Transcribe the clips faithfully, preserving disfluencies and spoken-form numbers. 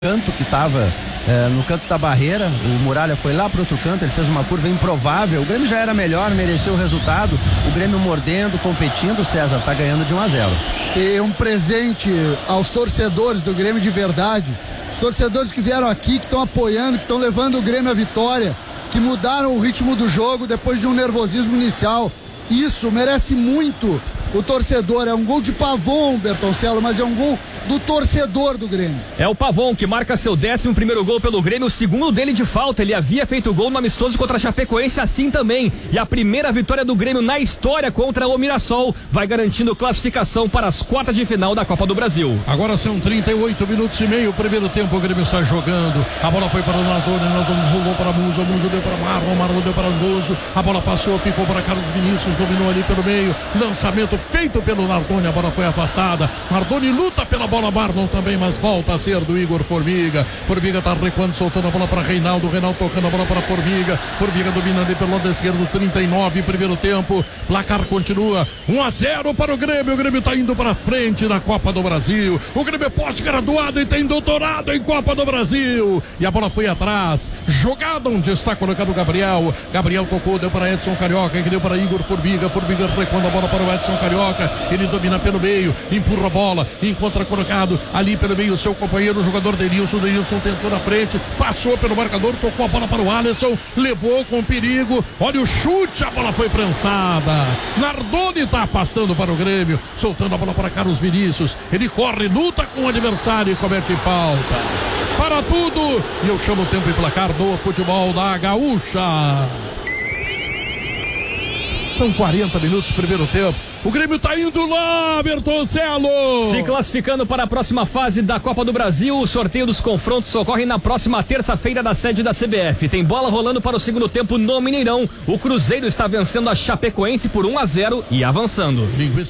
canto que estava é, no canto da barreira, o Muralha foi lá pro outro canto, ele fez uma curva improvável, o Grêmio já era melhor, mereceu o resultado, o Grêmio mordendo, competindo, César tá ganhando de um a zero. E um presente aos torcedores do Grêmio de verdade, os torcedores que vieram aqui, que estão apoiando, que estão levando o Grêmio à vitória, que mudaram o ritmo do jogo depois de um nervosismo inicial. Isso merece muito o torcedor, é um gol de Pavon, Bertoncello, mas é um gol do torcedor do Grêmio. É o Pavon que marca seu décimo primeiro gol pelo Grêmio, o segundo dele de falta. Ele havia feito gol no amistoso contra a Chapecoense assim também. E a primeira vitória do Grêmio na história contra o Mirassol vai garantindo classificação para as quartas de final da Copa do Brasil. Agora são trinta e oito minutos e meio, primeiro tempo, o Grêmio está jogando. A bola foi para o Nardoni, Nardoni jogou para Muso, Muso deu para Marlon, Marlon deu para Muso. A bola passou, ficou para Carlos Vinícius, dominou ali pelo meio. Lançamento feito pelo Nardoni, a bola foi afastada. Nardoni luta pela bola, Marlon também, mas volta a ser do Igor Formiga. Formiga está recuando, soltando a bola para Reinaldo. Reinaldo tocando a bola para Formiga. Formiga dominando ali pelo lado esquerdo, trinta e nove, primeiro tempo. Placar continua um a zero para o Grêmio. O Grêmio está indo para frente na Copa do Brasil. O Grêmio é pós-graduado e tem doutorado em Copa do Brasil. E a bola foi atrás. Jogada onde está colocado o Gabriel. Gabriel tocou, deu para Edson Carioca, que deu para Igor Formiga. Formiga recuando a bola para o Edson Carioca. Ele domina pelo meio, empurra a bola, encontra colocado ali pelo meio o seu companheiro, o jogador Denilson. Denilson tentou na frente, passou pelo marcador, tocou a bola para o Alisson, levou com perigo. Olha o chute, a bola foi prensada. Nardoni está afastando para o Grêmio, soltando a bola para Carlos Vinícius. Ele corre, luta com o adversário e comete falta. Para tudo, e eu chamo o tempo e placar do futebol da Gaúcha. São quarenta minutos, primeiro tempo. O Grêmio tá indo lá, Bertoncello! Se classificando para a próxima fase da Copa do Brasil, o sorteio dos confrontos ocorre na próxima terça-feira da sede da C B F. Tem bola rolando para o segundo tempo no Mineirão. O Cruzeiro está vencendo a Chapecoense por um a zero e avançando.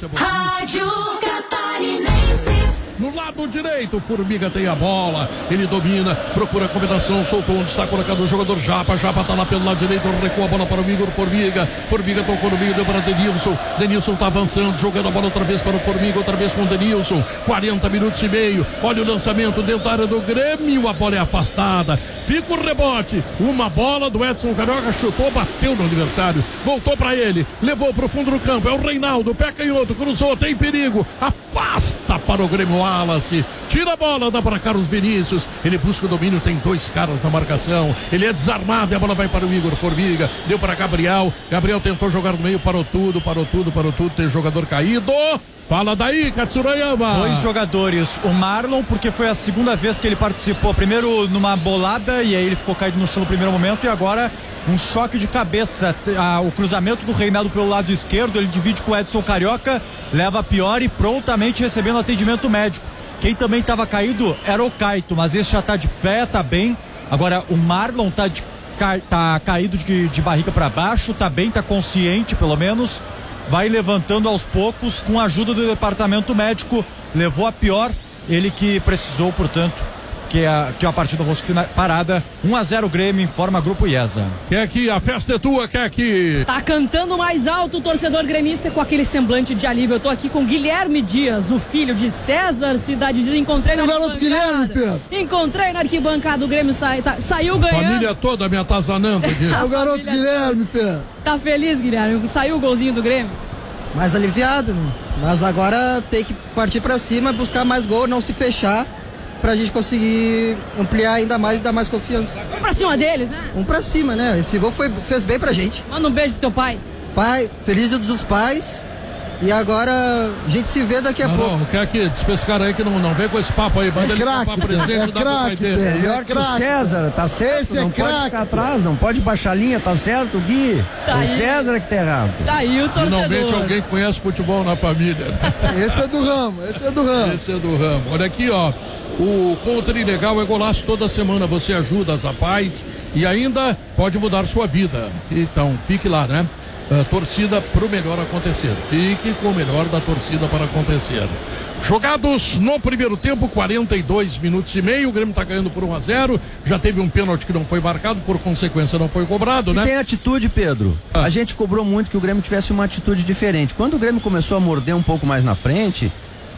Rádio Catarinense. No lado direito, o Formiga tem a bola, ele domina, procura a combinação, soltou onde está colocado o jogador Japa, Japa está lá pelo lado direito, recua a bola para o Igor Formiga, Formiga tocou no meio, deu para Denilson, Denilson está avançando, jogando a bola outra vez para o Formiga, outra vez com o Denilson, quarenta minutos e meio, olha o lançamento dentro da área do Grêmio, a bola é afastada, fica o rebote, uma bola do Edson Carioca, chutou, bateu no adversário, voltou para ele, levou para o fundo do campo, é o Reinaldo, pé canhoto, cruzou, tem perigo, afasta para o Grêmio Wallace, tira a bola, dá para Carlos Vinícius, ele busca o domínio, tem dois caras na marcação, ele é desarmado e a bola vai para o Igor Formiga, deu para Gabriel, Gabriel tentou jogar no meio, parou tudo, parou tudo, parou tudo, tem jogador caído. Fala daí, Katsurayama. Dois jogadores, o Marlon, porque foi a segunda vez que ele participou, primeiro numa bolada e aí ele ficou caído no chão no primeiro momento e agora um choque de cabeça, ah, o cruzamento do Reinaldo pelo lado esquerdo, ele divide com o Edson Carioca, leva a pior e prontamente recebendo atendimento médico. Quem também estava caído era o Caito, mas esse já está de pé, tá bem. Agora o Marlon tá, de, tá caído de, de barriga para baixo, tá bem, tá consciente pelo menos, vai levantando aos poucos com a ajuda do departamento médico, levou a pior, ele que precisou, portanto, que a, que a partida fosse parada. um a zero Grêmio, informa Grupo IESA. Quer que a festa é tua, quer que... Tá cantando mais alto o torcedor gremista com aquele semblante de alívio. Eu tô aqui com Guilherme Dias, o filho de César Cidade Dias. Encontrei na garoto Guilherme, Pedro. Encontrei na arquibancada, o Grêmio sai, tá, saiu ganhando. A família toda me atazanando aqui. É o garoto Guilherme, Pedro. Tá feliz, Guilherme? Saiu o golzinho do Grêmio? Mais aliviado, né? Mas agora tem que partir pra cima, buscar mais gol, não se fechar, pra gente conseguir ampliar ainda mais e dar mais confiança. Vamos pra cima deles, né? Um pra cima, né? Esse gol foi, fez bem pra gente. Manda um beijo pro teu pai. Pai, feliz dia dos pais. E agora a gente se vê daqui a não, pouco. Não, quer que despe esse cara aí que não, não vem com esse papo aí. Manda é ele craque, pra presente, é dá pro pai craque, dele. Melhor que o César, tá certo? Esse é não craque. pode ficar atrás, não pode baixar a linha, tá certo, Gui? Tá o aí. César que tá errado. Tá aí o torcedor. Finalmente alguém que conhece futebol na família. Esse é do ramo, esse é do ramo. Esse é do ramo. Olha aqui, ó. O Contra Ilegal é golaço toda semana. Você ajuda as rapazes e ainda pode mudar sua vida. Então, fique lá, né? Uh, torcida pro melhor acontecer. Fique com o melhor da torcida para acontecer. Jogados no primeiro tempo, quarenta e dois minutos e meio, o Grêmio tá ganhando por um a zero, já teve um pênalti que não foi marcado, por consequência não foi cobrado, e né? Tem atitude, Pedro. Ah. A gente cobrou muito que o Grêmio tivesse uma atitude diferente. Quando o Grêmio começou a morder um pouco mais na frente,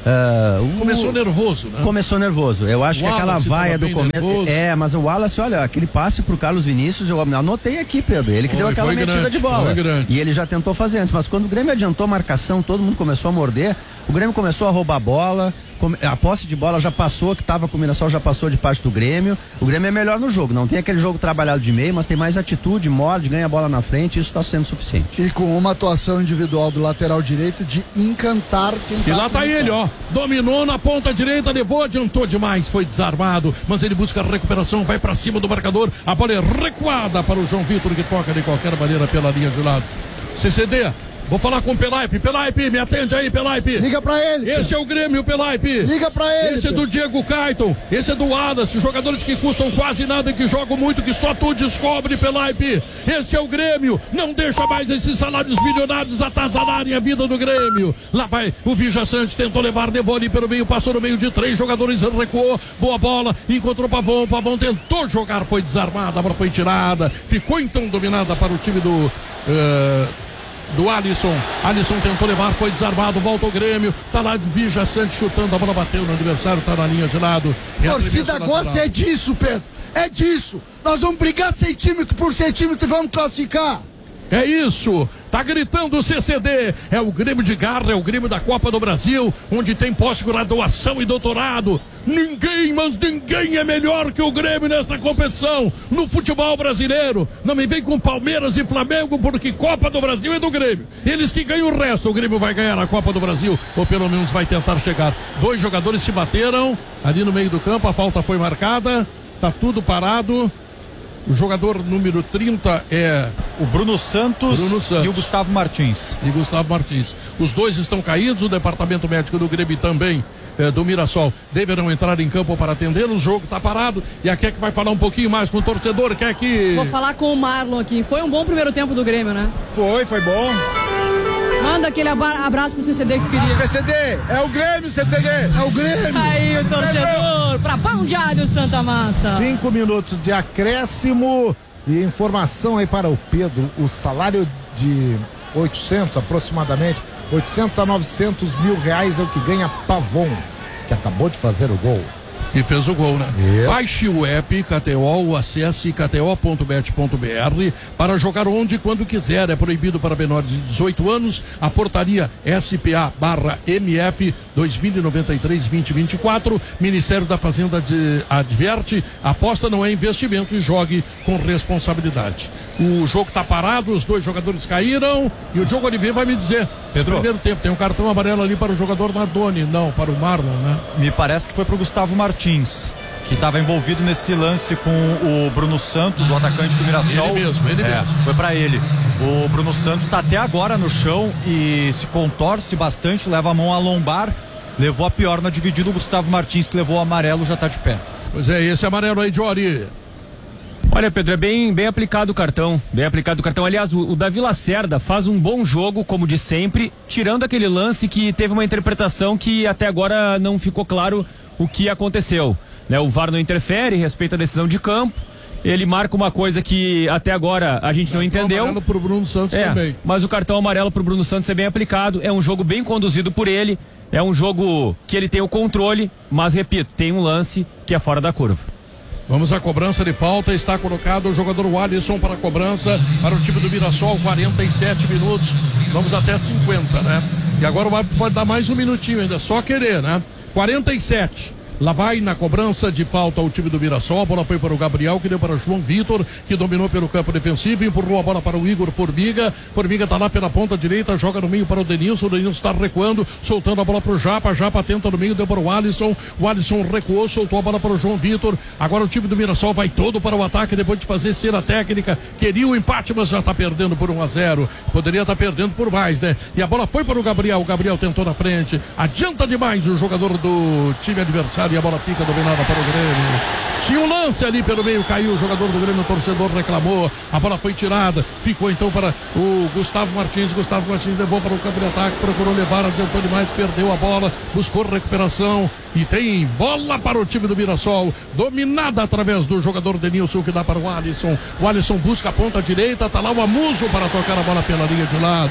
Uh, o... Começou nervoso, né? Começou nervoso. Eu acho o que aquela Wallace vaia do começo. É, mas o Wallace, olha, aquele passe pro Carlos Vinícius, eu anotei aqui, Pedro. Ele que foi, deu aquela metida grande, de bola. E ele já tentou fazer antes. Mas quando o Grêmio adiantou a marcação, todo mundo começou a morder. O Grêmio começou a roubar a bola. A posse de bola já passou, que estava com o Mirassol, já passou de parte do Grêmio. O Grêmio é melhor no jogo. Não tem aquele jogo trabalhado de meio, mas tem mais atitude, morde, ganha a bola na frente. Isso está sendo suficiente. E com uma atuação individual do lateral direito de encantar quem tá. E lá tá ele, ó. Dominou na ponta direita, levou, adiantou demais, foi desarmado. Mas ele busca a recuperação, vai pra cima do marcador. A bola é recuada para o João Vitor, que toca de qualquer maneira pela linha de lado. C C D. Vou falar com o Pelaipe. Pelaipe, me atende aí, Pelaipe. Liga pra ele. Este é o Grêmio, Pelaipe. Liga pra ele. Esse é do Diego Caiton. Esse é do Wallace. Jogadores que custam quase nada e que jogam muito, que só tu descobre, Pelaipe. Esse é o Grêmio. Não deixa mais esses salários milionários atazanarem a vida do Grêmio. Lá vai o Vijaçante, tentou levar, levou ali pelo meio, passou no meio de três jogadores, recuou. Boa bola, encontrou Pavão. Pavão tentou jogar, foi desarmada, a bola foi tirada. Ficou então dominada para o time do... Uh... do Alisson, Alisson tentou levar, foi desarmado, volta o Grêmio, tá lá de Vijaçante chutando, a bola bateu no adversário, tá na linha de lado. A torcida gosta é disso, Pedro, é disso, nós vamos brigar centímetro por centímetro e vamos classificar. É isso, tá gritando o C C D, é o Grêmio de garra, é o Grêmio da Copa do Brasil, onde tem pós-graduação e doutorado. Ninguém, mas ninguém é melhor que o Grêmio nesta competição, no futebol brasileiro. Não me vem com Palmeiras e Flamengo, porque Copa do Brasil é do Grêmio. Eles que ganham o resto, o Grêmio vai ganhar a Copa do Brasil, ou pelo menos vai tentar chegar. Dois jogadores se bateram ali no meio do campo, a falta foi marcada, tá tudo parado. O jogador número trinta é o Bruno Santos, Bruno Santos e o Gustavo Martins. E Gustavo Martins. Os dois estão caídos, o departamento médico do Grêmio também, eh, do Mirassol, deverão entrar em campo para atender. O jogo está parado e a Kek vai falar um pouquinho mais com o torcedor. Kek. Vou falar com o Marlon aqui. Foi um bom primeiro tempo do Grêmio, né? Foi, foi bom. Manda aquele abraço pro C C D que queria. C C D, é o Grêmio, C C D, é o Grêmio. Aí o torcedor, pra Pão de Alho, Santa Massa. Cinco minutos de acréscimo e informação aí para o Pedro, o salário de oitocentos aproximadamente, oitocentos a novecentos mil reais é o que ganha Pavon, que acabou de fazer o gol. E fez o gol, né? Isso. Baixe o app K T O, acesse k t o ponto bet ponto b r para jogar onde e quando quiser. É proibido para menores de dezoito anos. A portaria S P A barra M F dois mil e noventa e três, vinte e vinte e quatro. Ministério da Fazenda de, adverte, aposta não é investimento e jogue com responsabilidade. O jogo está parado, os dois jogadores caíram e o Diogo Oliveira vai me dizer. Pedro, primeiro tempo, tem um cartão amarelo ali para o jogador Nardoni, não, para o Marlon, né? Me parece que foi para o Gustavo Martins, que estava envolvido nesse lance com o Bruno Santos, o atacante do Mirassol. Ele mesmo, ele é, mesmo. Foi para ele. O Bruno Santos está até agora no chão e se contorce bastante, leva a mão a lombar, levou a pior na dividida. O Gustavo Martins, que levou o amarelo, já está de pé. Pois é, esse amarelo aí, Jory. Olha, Pedro, é bem, bem aplicado o cartão, bem aplicado o cartão. Aliás, o, o Davi Lacerda faz um bom jogo, como de sempre, tirando aquele lance que teve uma interpretação que até agora não ficou claro o que aconteceu. Né? O V A R não interfere, respeita a decisão de campo, ele marca uma coisa que até agora a gente não entendeu. Amarelo pro Bruno Santos é, também. Mas o cartão amarelo pro Bruno Santos é bem aplicado, é um jogo bem conduzido por ele, é um jogo que ele tem o controle, mas repito, tem um lance que é fora da curva. Vamos à cobrança de falta, está colocado o jogador Alisson para a cobrança, para o time do Mirassol, quarenta e sete minutos, vamos até cinquenta, né? E agora o árbitro pode dar mais um minutinho ainda, só querer, né? quarenta e sete. Lá vai na cobrança de falta o time do Mirassol, a bola foi para o Gabriel, que deu para o João Vitor, que dominou pelo campo defensivo, empurrou a bola para o Igor Formiga, Formiga está lá pela ponta direita, joga no meio para o Denilson, o Denilson está recuando, soltando a bola para o Japa, Japa tenta no meio, deu para o Alisson, o Alisson recuou, soltou a bola para o João Vitor, agora o time do Mirassol vai todo para o ataque, depois de fazer cera técnica, queria o empate, mas já está perdendo por um a zero, poderia estar tá perdendo por mais, né? E a bola foi para o Gabriel, o Gabriel tentou na frente, adianta demais o jogador do time adversário, e a bola fica dominada para o Grêmio. Tinha um lance ali pelo meio, caiu o jogador do Grêmio, o torcedor reclamou, a bola foi tirada, ficou então para o Gustavo Martins, Gustavo Martins levou para o campo de ataque, procurou levar, adiantou demais, perdeu a bola, buscou recuperação e tem bola para o time do Mirassol, dominada através do jogador Denilson, que dá para o Alisson, o Alisson busca a ponta direita, tá lá o Amuso para tocar a bola pela linha de lado.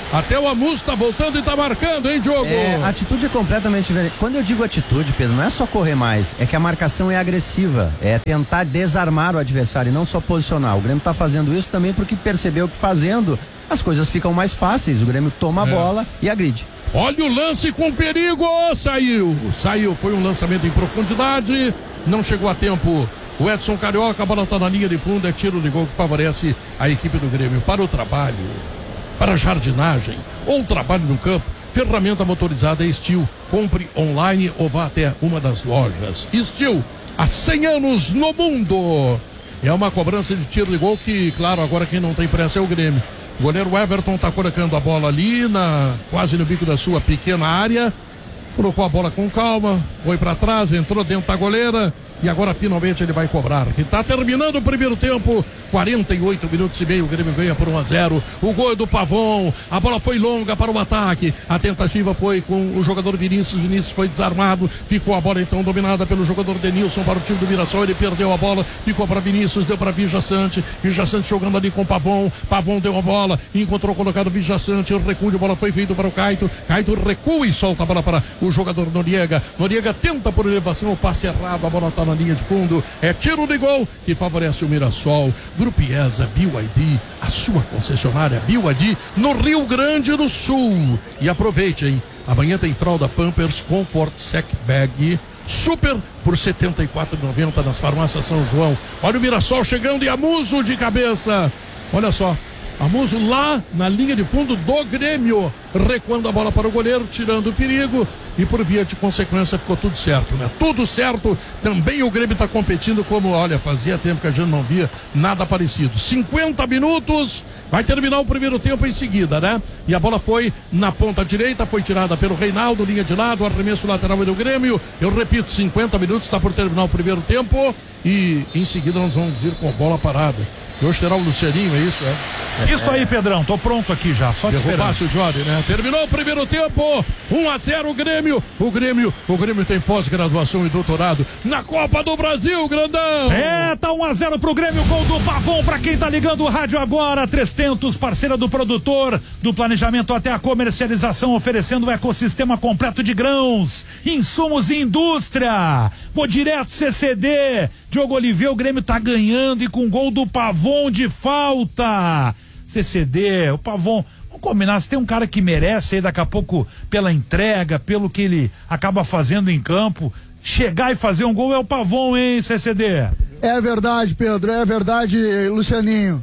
Até o Amuso tá voltando e tá marcando, hein, Diogo? É, a atitude é completamente diferente. Quando eu digo atitude, Pedro, não é só correr mais, é que a marcação é agressiva, é tentar desarmar o adversário e não só posicionar. O Grêmio tá fazendo isso também porque percebeu que fazendo as coisas ficam mais fáceis. O Grêmio toma a É. bola e agride. Olha o lance com perigo, saiu, saiu, foi um lançamento em profundidade, não chegou a tempo o Edson Carioca, a bola está na linha de fundo, é tiro de gol que favorece a equipe do Grêmio. Para o trabalho, para a jardinagem ou trabalho no campo, ferramenta motorizada Steel, compre online ou vá até uma das lojas. Steel, há cem anos no mundo. É uma cobrança de tiro de gol que, claro, agora quem não tem pressa é o Grêmio. O goleiro Everton está colocando a bola ali, na, quase no bico da sua pequena área. Colocou a bola com calma, foi para trás, entrou dentro da goleira e agora finalmente ele vai cobrar. Que está terminando o primeiro tempo, quarenta e oito minutos e meio, o Grêmio ganha por um a zero. O gol é do Pavon, a bola foi longa para o ataque. A tentativa foi com o jogador Vinícius, Vinícius foi desarmado, ficou a bola então dominada pelo jogador Denilson para o time do Mirassol, ele perdeu a bola, ficou para Vinícius, deu para Vijaçante, Vijaçante jogando ali com o Pavon, Pavon deu a bola, encontrou colocado Vijaçante, o recuo de bola foi feito para o Caito, Caito recua e solta a bola para o jogador Noriega, Noriega tenta por elevação, o passe errado, a bola está na linha de fundo, é tiro de gol que favorece o Mirassol. Grupo IESA, B Y D, a sua concessionária B Y D no Rio Grande do Sul. E aproveite, hein? Amanhã tem fralda Pampers Comfort Sec Bag Super por setenta e quatro reais e noventa centavos nas farmácias São João. Olha o Mirassol chegando e Amuso de cabeça. Olha só, Amuso lá na linha de fundo do Grêmio, recuando a bola para o goleiro, tirando o perigo e por via de consequência ficou tudo certo, né? Tudo certo, também o Grêmio está competindo como, olha, fazia tempo que a gente não via nada parecido. cinquenta minutos, vai terminar o primeiro tempo em seguida, né? E a bola foi na ponta direita, foi tirada pelo Reinaldo, linha de lado, arremesso lateral do Grêmio. Eu repito, cinquenta minutos, está por terminar o primeiro tempo e em seguida nós vamos vir com a bola parada. E hoje terá o Lucianinho, é isso, é? Isso aí, Pedrão, tô pronto aqui já, só te esperando. Derrubasse o Jorge, né? Terminou o primeiro tempo, um a zero o Grêmio, o Grêmio, o Grêmio tem pós-graduação e doutorado na Copa do Brasil, grandão! É, tá um a zero pro Grêmio, gol do Pavon, pra quem tá ligando o rádio agora, Trestentos, parceira do produtor, do planejamento até a comercialização, oferecendo um ecossistema completo de grãos, insumos e indústria. Vou direto C C D, Diogo Oliveira, o Grêmio tá ganhando e com gol do Pavon de falta. C C D, o Pavon, vamos combinar, se tem um cara que merece aí daqui a pouco pela entrega, pelo que ele acaba fazendo em campo, chegar e fazer um gol é o Pavon, hein, C C D? É verdade, Pedro, é verdade, Lucianinho.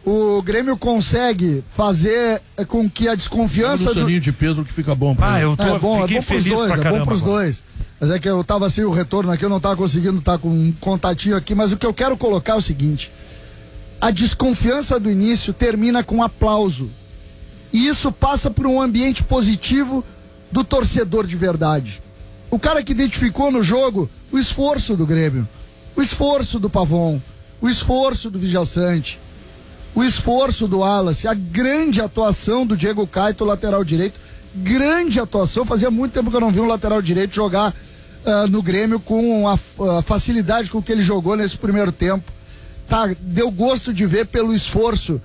O Grêmio consegue fazer com que a desconfiança é o Lucianinho do... de Pedro que fica bom pra Ah, eu tô, é bom, fiquei é bom pros feliz dois, pra é caramba bom pros agora. dois. Mas é que eu tava sem o retorno aqui, eu não tava conseguindo estar com um contatinho aqui, mas o que eu quero colocar é o seguinte: a desconfiança do início termina com aplauso. E isso passa por um ambiente positivo do torcedor de verdade. O cara que identificou no jogo o esforço do Grêmio, o esforço do Pavon, o esforço do Vijaçante, o esforço do Wallace, a grande atuação do Diego Caito, lateral direito, grande atuação. Fazia muito tempo que eu não vi um lateral direito jogar uh, no Grêmio com a, a facilidade com que ele jogou nesse primeiro tempo. Tá, deu gosto de ver pelo esforço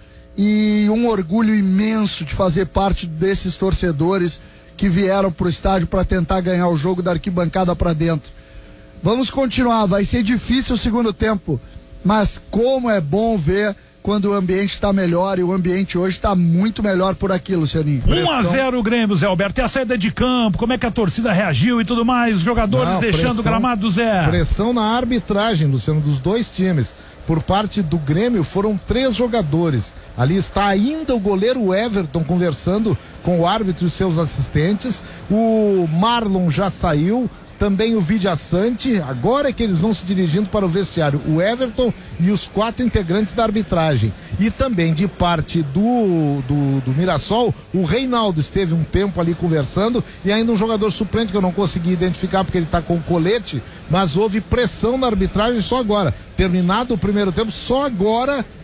e um orgulho imenso de fazer parte desses torcedores que vieram pro estádio para tentar ganhar o jogo da arquibancada para dentro. Vamos continuar, vai ser difícil o segundo tempo, mas como é bom ver quando o ambiente está melhor, e o ambiente hoje está muito melhor por aqui, Lucianinho. um a zero o Grêmio, Zé Alberto. E a saída de campo, como é que a torcida reagiu e tudo mais, os jogadores Não, deixando pressão, o gramado, Zé. Pressão na arbitragem, Luciano, dos dois times. Por parte do Grêmio foram três jogadores. Ali está ainda o goleiro Everton conversando com o árbitro e seus assistentes. O Marlon já saiu, também o Vijaçante. Agora é que eles vão se dirigindo para o vestiário, o Everton e os quatro integrantes da arbitragem. E também de parte do, do, do Mirassol, o Reinaldo esteve um tempo ali conversando, e ainda um jogador suplente que eu não consegui identificar porque ele está com colete, mas houve pressão na arbitragem só agora. Terminado o primeiro tempo, só agora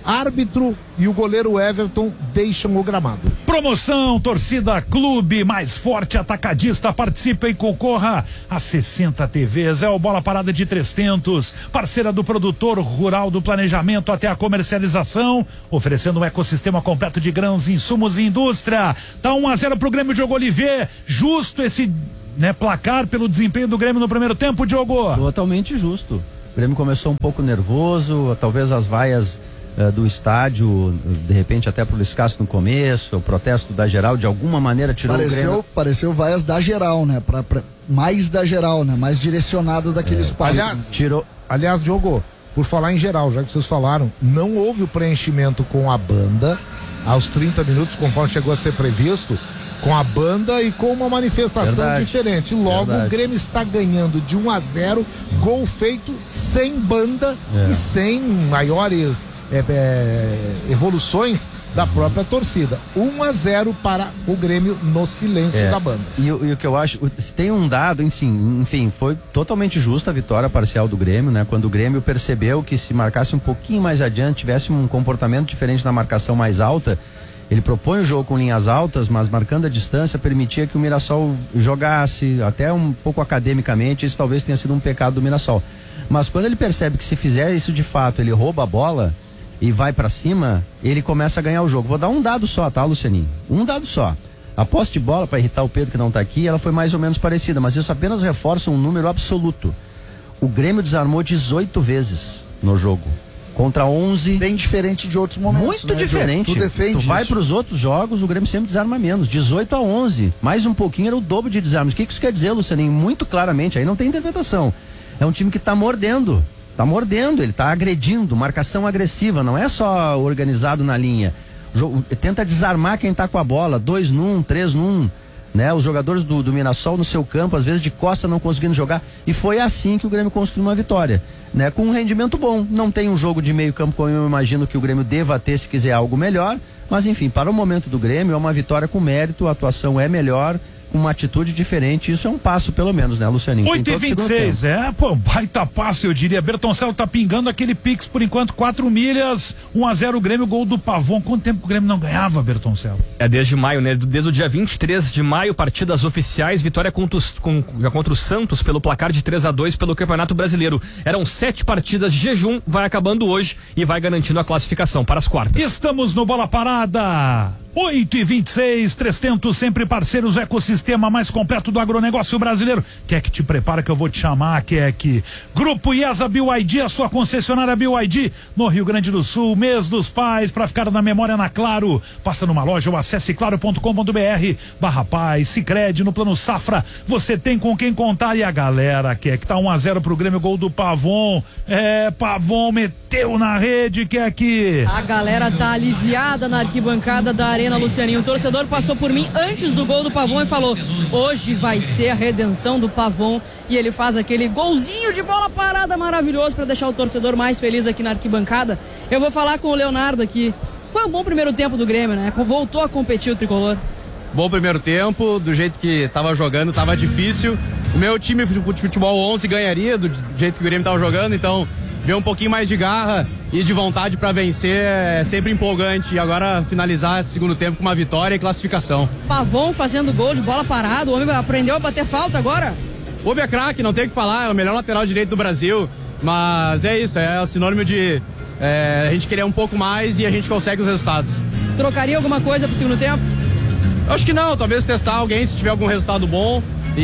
árbitro e o goleiro Everton deixam o gramado. Promoção, torcida clube mais forte atacadista, participa e concorra a sessenta T Vs, é o Bola Parada de Três Tentos, parceira do produtor rural, do planejamento até a comercialização, oferecendo um ecossistema completo de grãos, insumos e indústria. Tá um a zero pro Grêmio, Diogo Olivier, justo esse, né, placar pelo desempenho do Grêmio no primeiro tempo, Diogo? Totalmente justo. O Grêmio começou um pouco nervoso, talvez as vaias Uh, do estádio, de repente até pro Luiz Castro no começo, o protesto da geral de alguma maneira tirou pareceu, o Grêmio. Pareceu vaias da geral, né? Pra, pra, mais da geral, né? Mais direcionadas daquele é. espaço. Aliás, tirou... aliás, Diogo, por falar em geral, já que vocês falaram, não houve o preenchimento com a banda aos trinta minutos, conforme chegou a ser previsto, com a banda e com uma manifestação Verdade. diferente. Logo, Verdade. o Grêmio está ganhando de um a zero, gol feito sem banda é. e sem maiores É, é, evoluções da própria torcida. um a zero para o Grêmio no silêncio é, da banda. E, e o que eu acho, tem um dado, enfim, enfim, foi totalmente justa a vitória parcial do Grêmio, né? Quando o Grêmio percebeu que se marcasse um pouquinho mais adiante, tivesse um comportamento diferente na marcação mais alta, ele propõe o jogo com linhas altas, mas marcando a distância, permitia que o Mirassol jogasse até um pouco academicamente. Isso talvez tenha sido um pecado do Mirassol. Mas quando ele percebe que se fizer isso de fato, ele rouba a bola e vai pra cima, ele começa a ganhar o jogo. Vou dar um dado só, tá, Lucianinho? Um dado só. A posse de bola, para irritar o Pedro que não tá aqui, ela foi mais ou menos parecida, mas isso apenas reforça um número absoluto. O Grêmio desarmou dezoito vezes no jogo, contra onze. Bem diferente de outros momentos. Muito né, diferente. Tu defende tu vai isso. pros outros jogos, o Grêmio sempre desarma menos. dezoito a onze. Mais um pouquinho era o dobro de desarmes. O que, que isso quer dizer, Lucianinho? Muito claramente, aí não tem interpretação. É um time que tá mordendo. Tá mordendo, ele tá agredindo, marcação agressiva, não é só organizado na linha. Jogo, tenta desarmar quem tá com a bola, dois num, três num, né? Os jogadores do, do Mirassol no seu campo, às vezes de costa não conseguindo jogar, e foi assim que o Grêmio construiu uma vitória, né? Com um rendimento bom. Não tem um jogo de meio campo como eu imagino que o Grêmio deva ter se quiser algo melhor, mas enfim, para o momento do Grêmio é uma vitória com mérito, a atuação é melhor, com uma atitude diferente, isso é um passo pelo menos, né, Lucianinho? oito e vinte e seis, é, pô, baita passo, eu diria. Bertoncello tá pingando aquele Pix por enquanto, quatro milhas, um a zero o Grêmio, gol do Pavon. Quanto tempo que o Grêmio não ganhava, Bertoncello? É desde maio, né? Desde o dia vinte e três de maio, partidas oficiais, vitória contra, os, com, já contra o Santos pelo placar de três a dois pelo Campeonato Brasileiro. Eram sete partidas de jejum, vai acabando hoje e vai garantindo a classificação para as quartas. Estamos no Bola Parada. oito e vinte e seis, Três Tentos, sempre parceiros, o ecossistema mais completo do agronegócio brasileiro. Quer que te prepara que eu vou te chamar, quer que Grupo IESA B Y D, a sua concessionária B Y D no Rio Grande do Sul, mês dos pais, para ficar na memória na Claro. Passa numa loja ou acesse claro ponto com ponto br barra paz, Sicredi, no plano Safra, você tem com quem contar. E a galera quer que tá um a zero pro Grêmio, gol do Pavon. É, Pavon meteu na rede, quer que a galera tá aliviada na arquibancada da Arena Lucianinho. O torcedor passou por mim antes do gol do Pavon e falou: hoje vai ser a redenção do Pavon. E ele faz aquele golzinho de bola parada maravilhoso para deixar o torcedor mais feliz aqui na arquibancada. Eu vou falar com o Leonardo aqui. Foi um bom primeiro tempo do Grêmio, né? Voltou a competir o tricolor. Bom primeiro tempo, do jeito que tava jogando, tava difícil. O meu time de futebol onze ganharia do jeito que o Grêmio tava jogando, então ver um pouquinho mais de garra e de vontade para vencer é sempre empolgante. E agora finalizar esse segundo tempo com uma vitória e classificação. Pavon fazendo gol de bola parada, o homem aprendeu a bater falta agora. O homem é craque, não tem o que falar, é o melhor lateral direito do Brasil. Mas é isso, é o sinônimo de é, a gente querer um pouco mais e a gente consegue os resultados. Trocaria alguma coisa pro segundo tempo? Acho que não, talvez testar alguém se tiver algum resultado bom.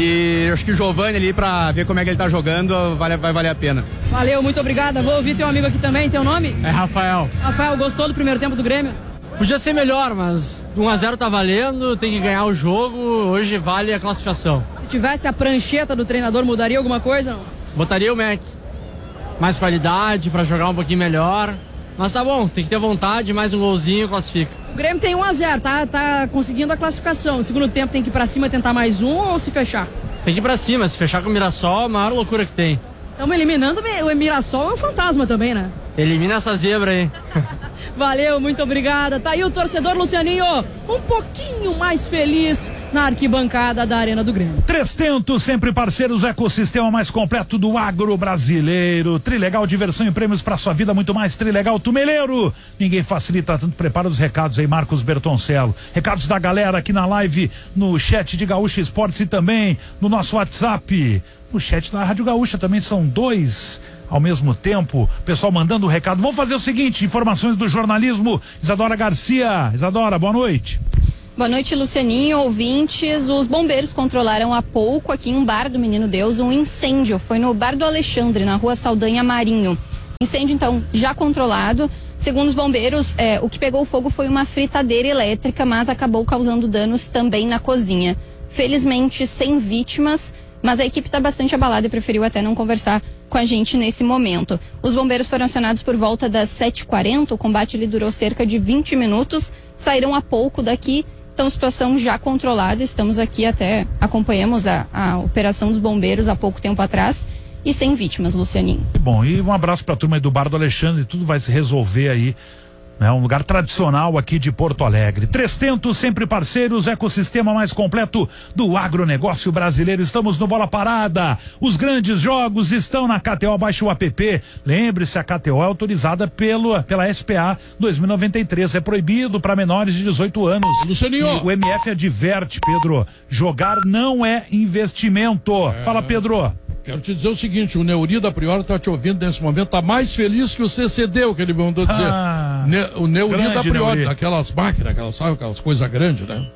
E acho que o Giovani ali, pra ver como é que ele tá jogando, vai, vai valer a pena. Valeu, muito obrigada. Vou ouvir teu amigo aqui também, teu nome? É Rafael. Rafael, gostou do primeiro tempo do Grêmio? Podia ser melhor, mas um a zero tá valendo, tem que ganhar o jogo, hoje vale a classificação. Se tivesse a prancheta do treinador, mudaria alguma coisa? Não? Botaria o Mac. Mais qualidade pra jogar um pouquinho melhor. Mas tá bom, tem que ter vontade, mais um golzinho, classifica. O Grêmio tem um a zero, tá, tá conseguindo a classificação. No segundo tempo tem que ir pra cima e tentar mais um ou se fechar? Tem que ir pra cima, se fechar com o Mirassol, a maior loucura que tem. Estamos eliminando o Mirassol, é um fantasma também, né? Elimina essa zebra aí. Valeu, muito obrigada. Tá aí o torcedor Lucianinho, um pouquinho mais feliz na arquibancada da Arena do Grêmio. Três Tentos, sempre parceiros, ecossistema mais completo do agro brasileiro. Trilegal, diversão e prêmios para sua vida, muito mais. Trilegal Tumeleiro. Ninguém facilita tanto. Prepara os recados aí, Marcos Bertoncello. Recados da galera aqui na live, no chat de Gaúcha Esportes e também no nosso WhatsApp. No chat da Rádio Gaúcha também são dois ao mesmo tempo, pessoal mandando o recado. Vamos fazer o seguinte, informações do jornalismo, Isadora Garcia. Isadora, boa noite. Boa noite, Lucianinho, ouvintes. Os bombeiros controlaram há pouco aqui em um bar do Menino Deus um incêndio. Foi no Bar do Alexandre, na rua Saldanha Marinho. Incêndio, então, já controlado. Segundo os bombeiros, é, o que pegou fogo foi uma fritadeira elétrica, mas acabou causando danos também na cozinha. Felizmente, sem vítimas, mas a equipe está bastante abalada e preferiu até não conversar com a gente nesse momento. Os bombeiros foram acionados por volta das sete e quarenta, o combate ele durou cerca de vinte minutos, saíram há pouco daqui, então situação já controlada, estamos aqui até, acompanhamos a, a operação dos bombeiros há pouco tempo atrás e sem vítimas, Lucianinho. Bom, e um abraço para a turma aí do Bar do Alexandre, tudo vai se resolver aí. É um lugar tradicional aqui de Porto Alegre. Três Tentos, sempre parceiros, ecossistema mais completo do agronegócio brasileiro. Estamos no Bola Parada. Os grandes jogos estão na K T O. Baixe o app. Lembre-se, a K T O é autorizada pelo, pela S P A dois mil e noventa e três. É proibido para menores de dezoito anos. Lucianinho. O M F adverte, Pedro. Jogar não é investimento. É. Fala, Pedro. Quero te dizer o seguinte, o Neuri da Priora tá te ouvindo nesse momento, tá mais feliz que o C C D, o que ele mandou dizer. Ah, ne, o Neuri da Priora, Neuri. Daquelas máquinas, aquelas, sabe, aquelas coisas grandes, né?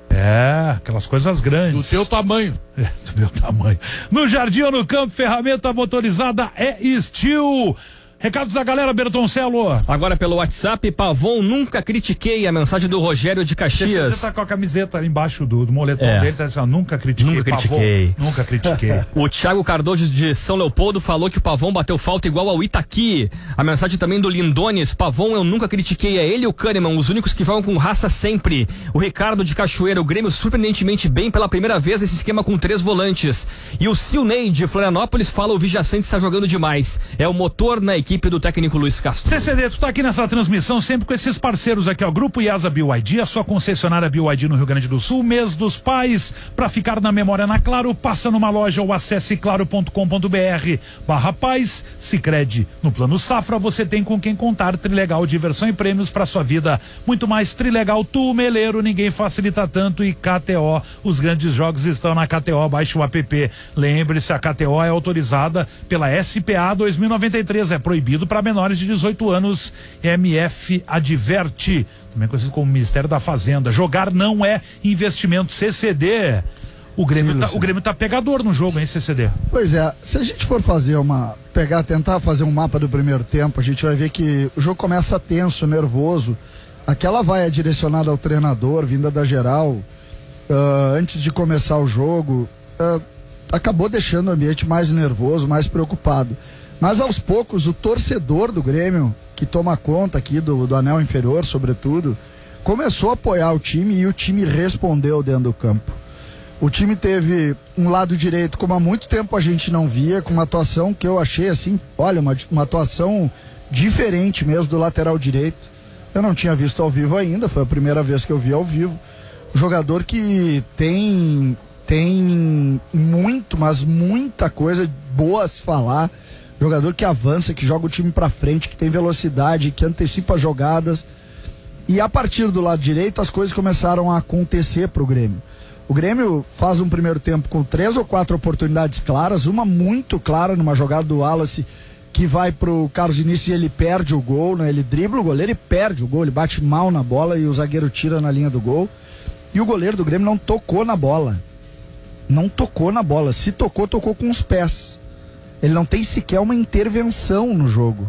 É, aquelas coisas grandes. Do teu tamanho. É, do meu tamanho. No jardim ou no campo, ferramenta motorizada é Steel. Recados da galera, Bertoncello. Agora pelo WhatsApp, Pavon, nunca critiquei a mensagem do Rogério de Caxias. Você tá com a camiseta ali embaixo do, do moletom é. dele, tá assim, ó, nunca critiquei. Nunca critiquei. Pavon, nunca critiquei. O Thiago Cardoso de São Leopoldo falou que o Pavon bateu falta igual ao Itaqui. A mensagem também do Lindones, Pavon, eu nunca critiquei, é ele e o Kahneman, os únicos que jogam com raça sempre. O Ricardo de Cachoeira, o Grêmio surpreendentemente bem pela primeira vez nesse esquema com três volantes. E o Silney de Florianópolis fala o Vijaçante está jogando demais. É o motor na equipe do técnico Luiz Castro. C C D, tu tá aqui nessa transmissão sempre com esses parceiros aqui, ó, Grupo Iasa B Y D, a sua concessionária B Y D no Rio Grande do Sul, mês dos pais, pra ficar na memória na Claro, passa numa loja ou acesse claro ponto com ponto br barra paz, Sicredi. No Plano Safra você tem com quem contar, Trilegal, diversão e prêmios pra sua vida, muito mais. Trilegal, Tumeleiro, ninguém facilita tanto, e K T O, os grandes jogos estão na K T O, baixe o app. Lembre-se, a K T O é autorizada pela S P A dois mil e noventa e três, é proibido para menores de dezoito anos, M F adverte, também conhecido como Ministério da Fazenda. Jogar não é investimento. C C D, o Grêmio, Sim, tá, o Grêmio tá pegador no jogo, hein, C C D? Pois é, se a gente for fazer uma, pegar, tentar fazer um mapa do primeiro tempo, a gente vai ver que o jogo começa tenso, nervoso, aquela vaia direcionada ao treinador, vinda da geral, uh, antes de começar o jogo, uh, acabou deixando o ambiente mais nervoso, mais preocupado. Mas aos poucos o torcedor do Grêmio, que toma conta aqui do, do anel inferior, sobretudo, começou a apoiar o time e o time respondeu dentro do campo. O time teve um lado direito como há muito tempo a gente não via, com uma atuação que eu achei assim, olha, uma, uma atuação diferente mesmo do lateral direito. Eu não tinha visto ao vivo ainda, foi a primeira vez que eu vi ao vivo. Um jogador que tem, tem muito, mas muita coisa boa a se falar. Jogador que avança, que joga o time pra frente, que tem velocidade, que antecipa jogadas. E a partir do lado direito as coisas começaram a acontecer pro Grêmio. O Grêmio faz um primeiro tempo com três ou quatro oportunidades claras, uma muito clara numa jogada do Wallace que vai pro Carlos Vinícius e ele perde o gol, né? Ele dribla o goleiro e perde o gol, ele bate mal na bola e o zagueiro tira na linha do gol. E o goleiro do Grêmio não tocou na bola. Não tocou na bola. Se tocou, tocou com os pés. Ele não tem sequer uma intervenção no jogo.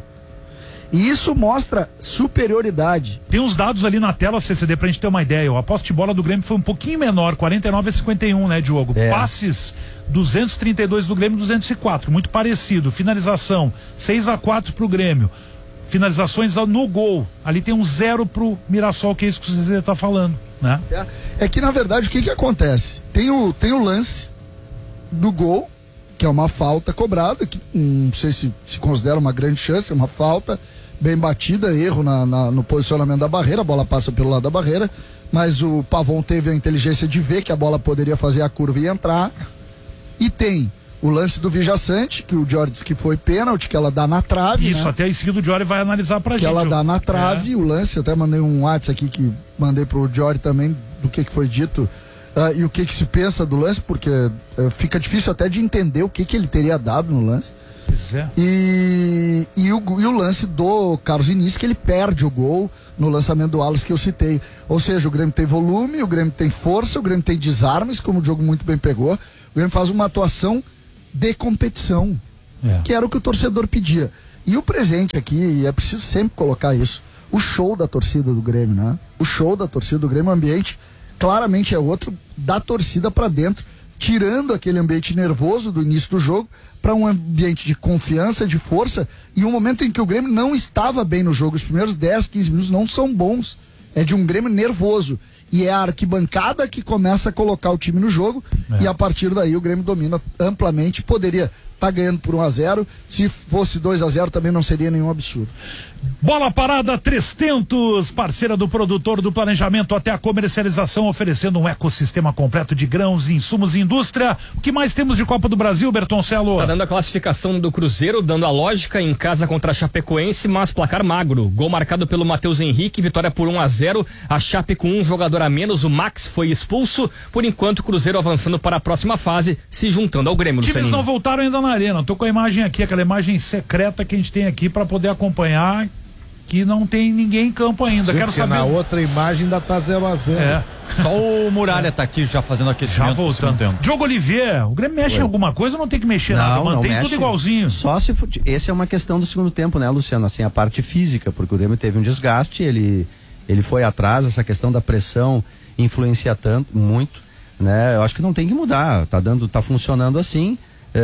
E isso mostra superioridade. Tem uns dados ali na tela, C C D, pra gente ter uma ideia. A posse de bola do Grêmio foi um pouquinho menor, quarenta e nove a cinquenta e um, né, Diogo? É. Passes, duzentos e trinta e dois do Grêmio, duzentos e quatro, muito parecido. Finalização, seis a quatro pro Grêmio. Finalizações no gol. Ali tem um zero pro Mirassol, que é isso que o C C D tá falando, né? É, é que, na verdade, o que que acontece? Tem o, tem o lance do gol, que é uma falta cobrada, que não sei se se considera uma grande chance, é uma falta bem batida, erro na, na, no posicionamento da barreira, a bola passa pelo lado da barreira, mas o Pavon teve a inteligência de ver que a bola poderia fazer a curva e entrar. E tem o lance do Vijaçante, que o Diori disse que foi pênalti, que ela dá na trave. Isso, né? até em seguida o Diori vai analisar pra que gente. Que ela dá na trave, é. o lance, eu até mandei um WhatsApp aqui que mandei pro Diori também, do que, que foi dito uh, e o que, que se pensa do lance, porque uh, fica difícil até de entender o que, que ele teria dado no lance. Pois é. E, e, o, e o lance do Carlos Vinícius, que ele perde o gol no lançamento do Wallace que eu citei. Ou seja, o Grêmio tem volume, o Grêmio tem força, o Grêmio tem desarmes, como o Diogo muito bem pegou. O Grêmio faz uma atuação de competição, é. que era o que o torcedor pedia. E o presente aqui, e é preciso sempre colocar isso, o show da torcida do Grêmio, né? O show da torcida do Grêmio, o ambiente claramente é outro da torcida para dentro, tirando aquele ambiente nervoso do início do jogo para um ambiente de confiança, de força, e um momento em que o Grêmio não estava bem no jogo. Os primeiros dez, quinze minutos não são bons. É de um Grêmio nervoso. E é a arquibancada que começa a colocar o time no jogo, é. e a partir daí o Grêmio domina amplamente. Poderia estar tá ganhando por um a zero, se fosse dois a zero também não seria nenhum absurdo. Bola parada trezentos, parceira do produtor, do planejamento até a comercialização, oferecendo um ecossistema completo de grãos, insumos e indústria. O que mais temos de Copa do Brasil, Bertoncelo? Tá dando a classificação do Cruzeiro, dando a lógica em casa contra a Chapecoense, mas placar magro. Gol marcado pelo Matheus Henrique, vitória por um a zero. A Chape com um jogador a menos, o Max foi expulso. Por enquanto, o Cruzeiro avançando para a próxima fase, se juntando ao Grêmio. Times não voltaram ainda na arena. Tô com a imagem aqui, aquela imagem secreta que a gente tem aqui para poder acompanhar, que não tem ninguém em campo ainda. Sim, quero saber. Na outra imagem ainda tá zero a zero. É. Só o Muralha tá aqui já fazendo aquecimento. Já voltando. Diogo Oliveira, o Grêmio mexe Oi. em alguma coisa ou não tem que mexer não, nada? Mantém não tudo igualzinho. Só se fute... Essa é uma questão do segundo tempo, né, Luciano? Assim, a parte física, porque o Grêmio teve um desgaste, ele, ele foi atrás, essa questão da pressão influencia tanto, muito, né? Eu acho que não tem que mudar, tá dando, tá funcionando assim.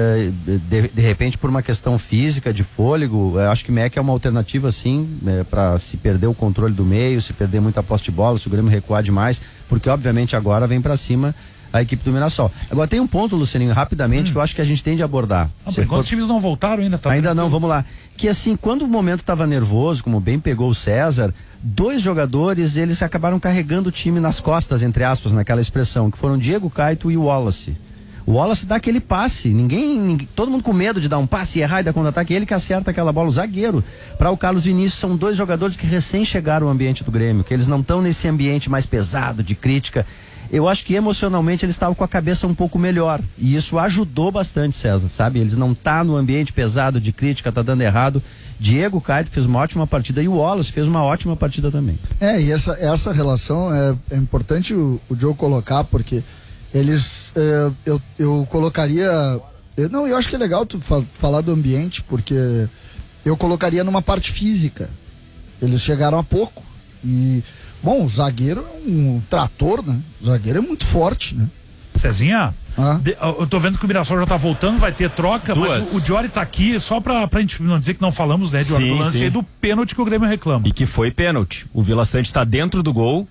De, de repente por uma questão física, de fôlego, eu acho que M E C é uma alternativa sim, é, para se perder o controle do meio, se perder muita posse de bola, se o Grêmio recuar demais, porque obviamente agora vem para cima a equipe do Mirassol. Agora tem um ponto, Lucianinho, rapidamente, hum. que eu acho que a gente tem de abordar. Ah, por enquanto os times não voltaram ainda. Tá ainda tranquilo. Não, vamos lá. Que assim, quando o momento estava nervoso, como bem pegou o César, dois jogadores, eles acabaram carregando o time nas costas, entre aspas, naquela expressão, que foram Diego Caito e o Wallace. O Wallace dá aquele passe, ninguém, ninguém, todo mundo com medo de dar um passe e errar e dar contra-ataque, ele que acerta aquela bola, o zagueiro. Para o Carlos Vinícius, são dois jogadores que recém chegaram ao ambiente do Grêmio, que eles não estão nesse ambiente mais pesado, de crítica. Eu acho que emocionalmente eles estavam com a cabeça um pouco melhor, e isso ajudou bastante, César, sabe? Eles não tá no ambiente pesado de crítica, tá dando errado. Diego Caio fez uma ótima partida e o Wallace fez uma ótima partida também. É, e essa, essa relação é, é importante o, o Diogo colocar, porque eles, é, eu, eu colocaria, eu, não, eu acho que é legal tu fa falar do ambiente, porque eu colocaria numa parte física. Eles chegaram há pouco e, bom, o zagueiro é um trator, né? O zagueiro é muito forte, né? Cezinha, ah? de, eu tô vendo que o Mirassol já tá voltando, vai ter troca, Duas. mas o, o Diori tá aqui só pra, pra gente não dizer que não falamos, né, Diori, do lance aí do pênalti que o Grêmio reclama. E que foi pênalti. O Vila Sante tá dentro do gol,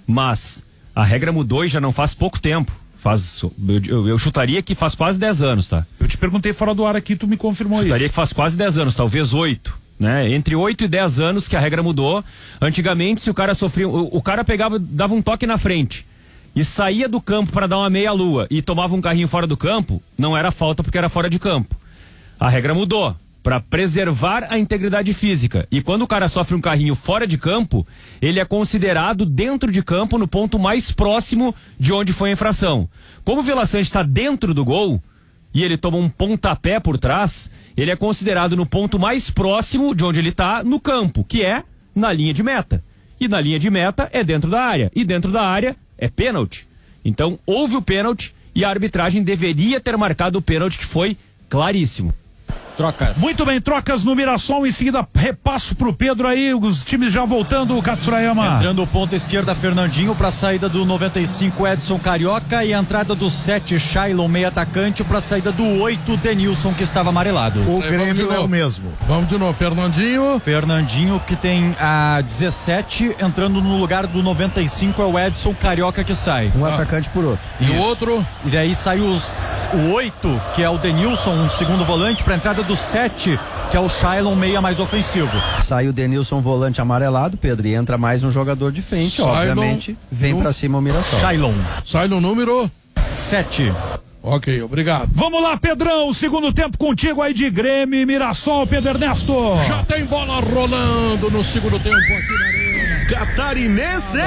mas a regra mudou e já não faz pouco tempo. Faz, eu, eu, eu chutaria que faz quase dez anos, tá? Eu te perguntei fora do ar aqui, tu me confirmou chutaria isso. Chutaria que que faz quase dez anos, talvez oito, né? Entre oito e dez anos que a regra mudou. Antigamente, se o cara sofria, o, o cara pegava, dava um toque na frente e saía do campo para dar uma meia-lua e tomava um carrinho fora do campo, não era falta porque era fora de campo. A regra mudou para preservar a integridade física. E quando o cara sofre um carrinho fora de campo, ele é considerado dentro de campo no ponto mais próximo de onde foi a infração. Como o Vila Sante está dentro do gol e ele toma um pontapé por trás, ele é considerado no ponto mais próximo de onde ele está no campo, que é na linha de meta. E na linha de meta é dentro da área. E dentro da área é pênalti. Então houve o pênalti e a arbitragem deveria ter marcado o pênalti, que foi claríssimo. Trocas. Muito bem, trocas no Mirassol, em seguida repasso pro Pedro aí, os times já voltando, Katsurayama. Entrando o ponta esquerda, Fernandinho, pra saída do noventa e cinco, Edson Carioca, e a entrada do sete, Shailon, meio atacante, pra saída do oito, Denilson, que estava amarelado. O é, Grêmio é o mesmo. Vamos de novo, Fernandinho. Fernandinho, que tem a dezessete, entrando no lugar do noventa e cinco, é o Edson Carioca que sai. Um ah. atacante por outro. E o outro? E daí sai os, o oito, que é o Denilson, um segundo volante, pra entrada do sete, que é o Shailon, meia mais ofensivo. Sai o Denilson, volante amarelado, Pedro, e entra mais um jogador de frente, Shailon, obviamente, vem no... pra cima o Mirassol. Shailon. Shailon número sete. Ok, obrigado. Vamos lá, Pedrão, segundo tempo contigo aí de Grêmio e Mirassol, Pedro Ernesto. Já tem bola rolando no segundo tempo aqui na Arena. Catarinense.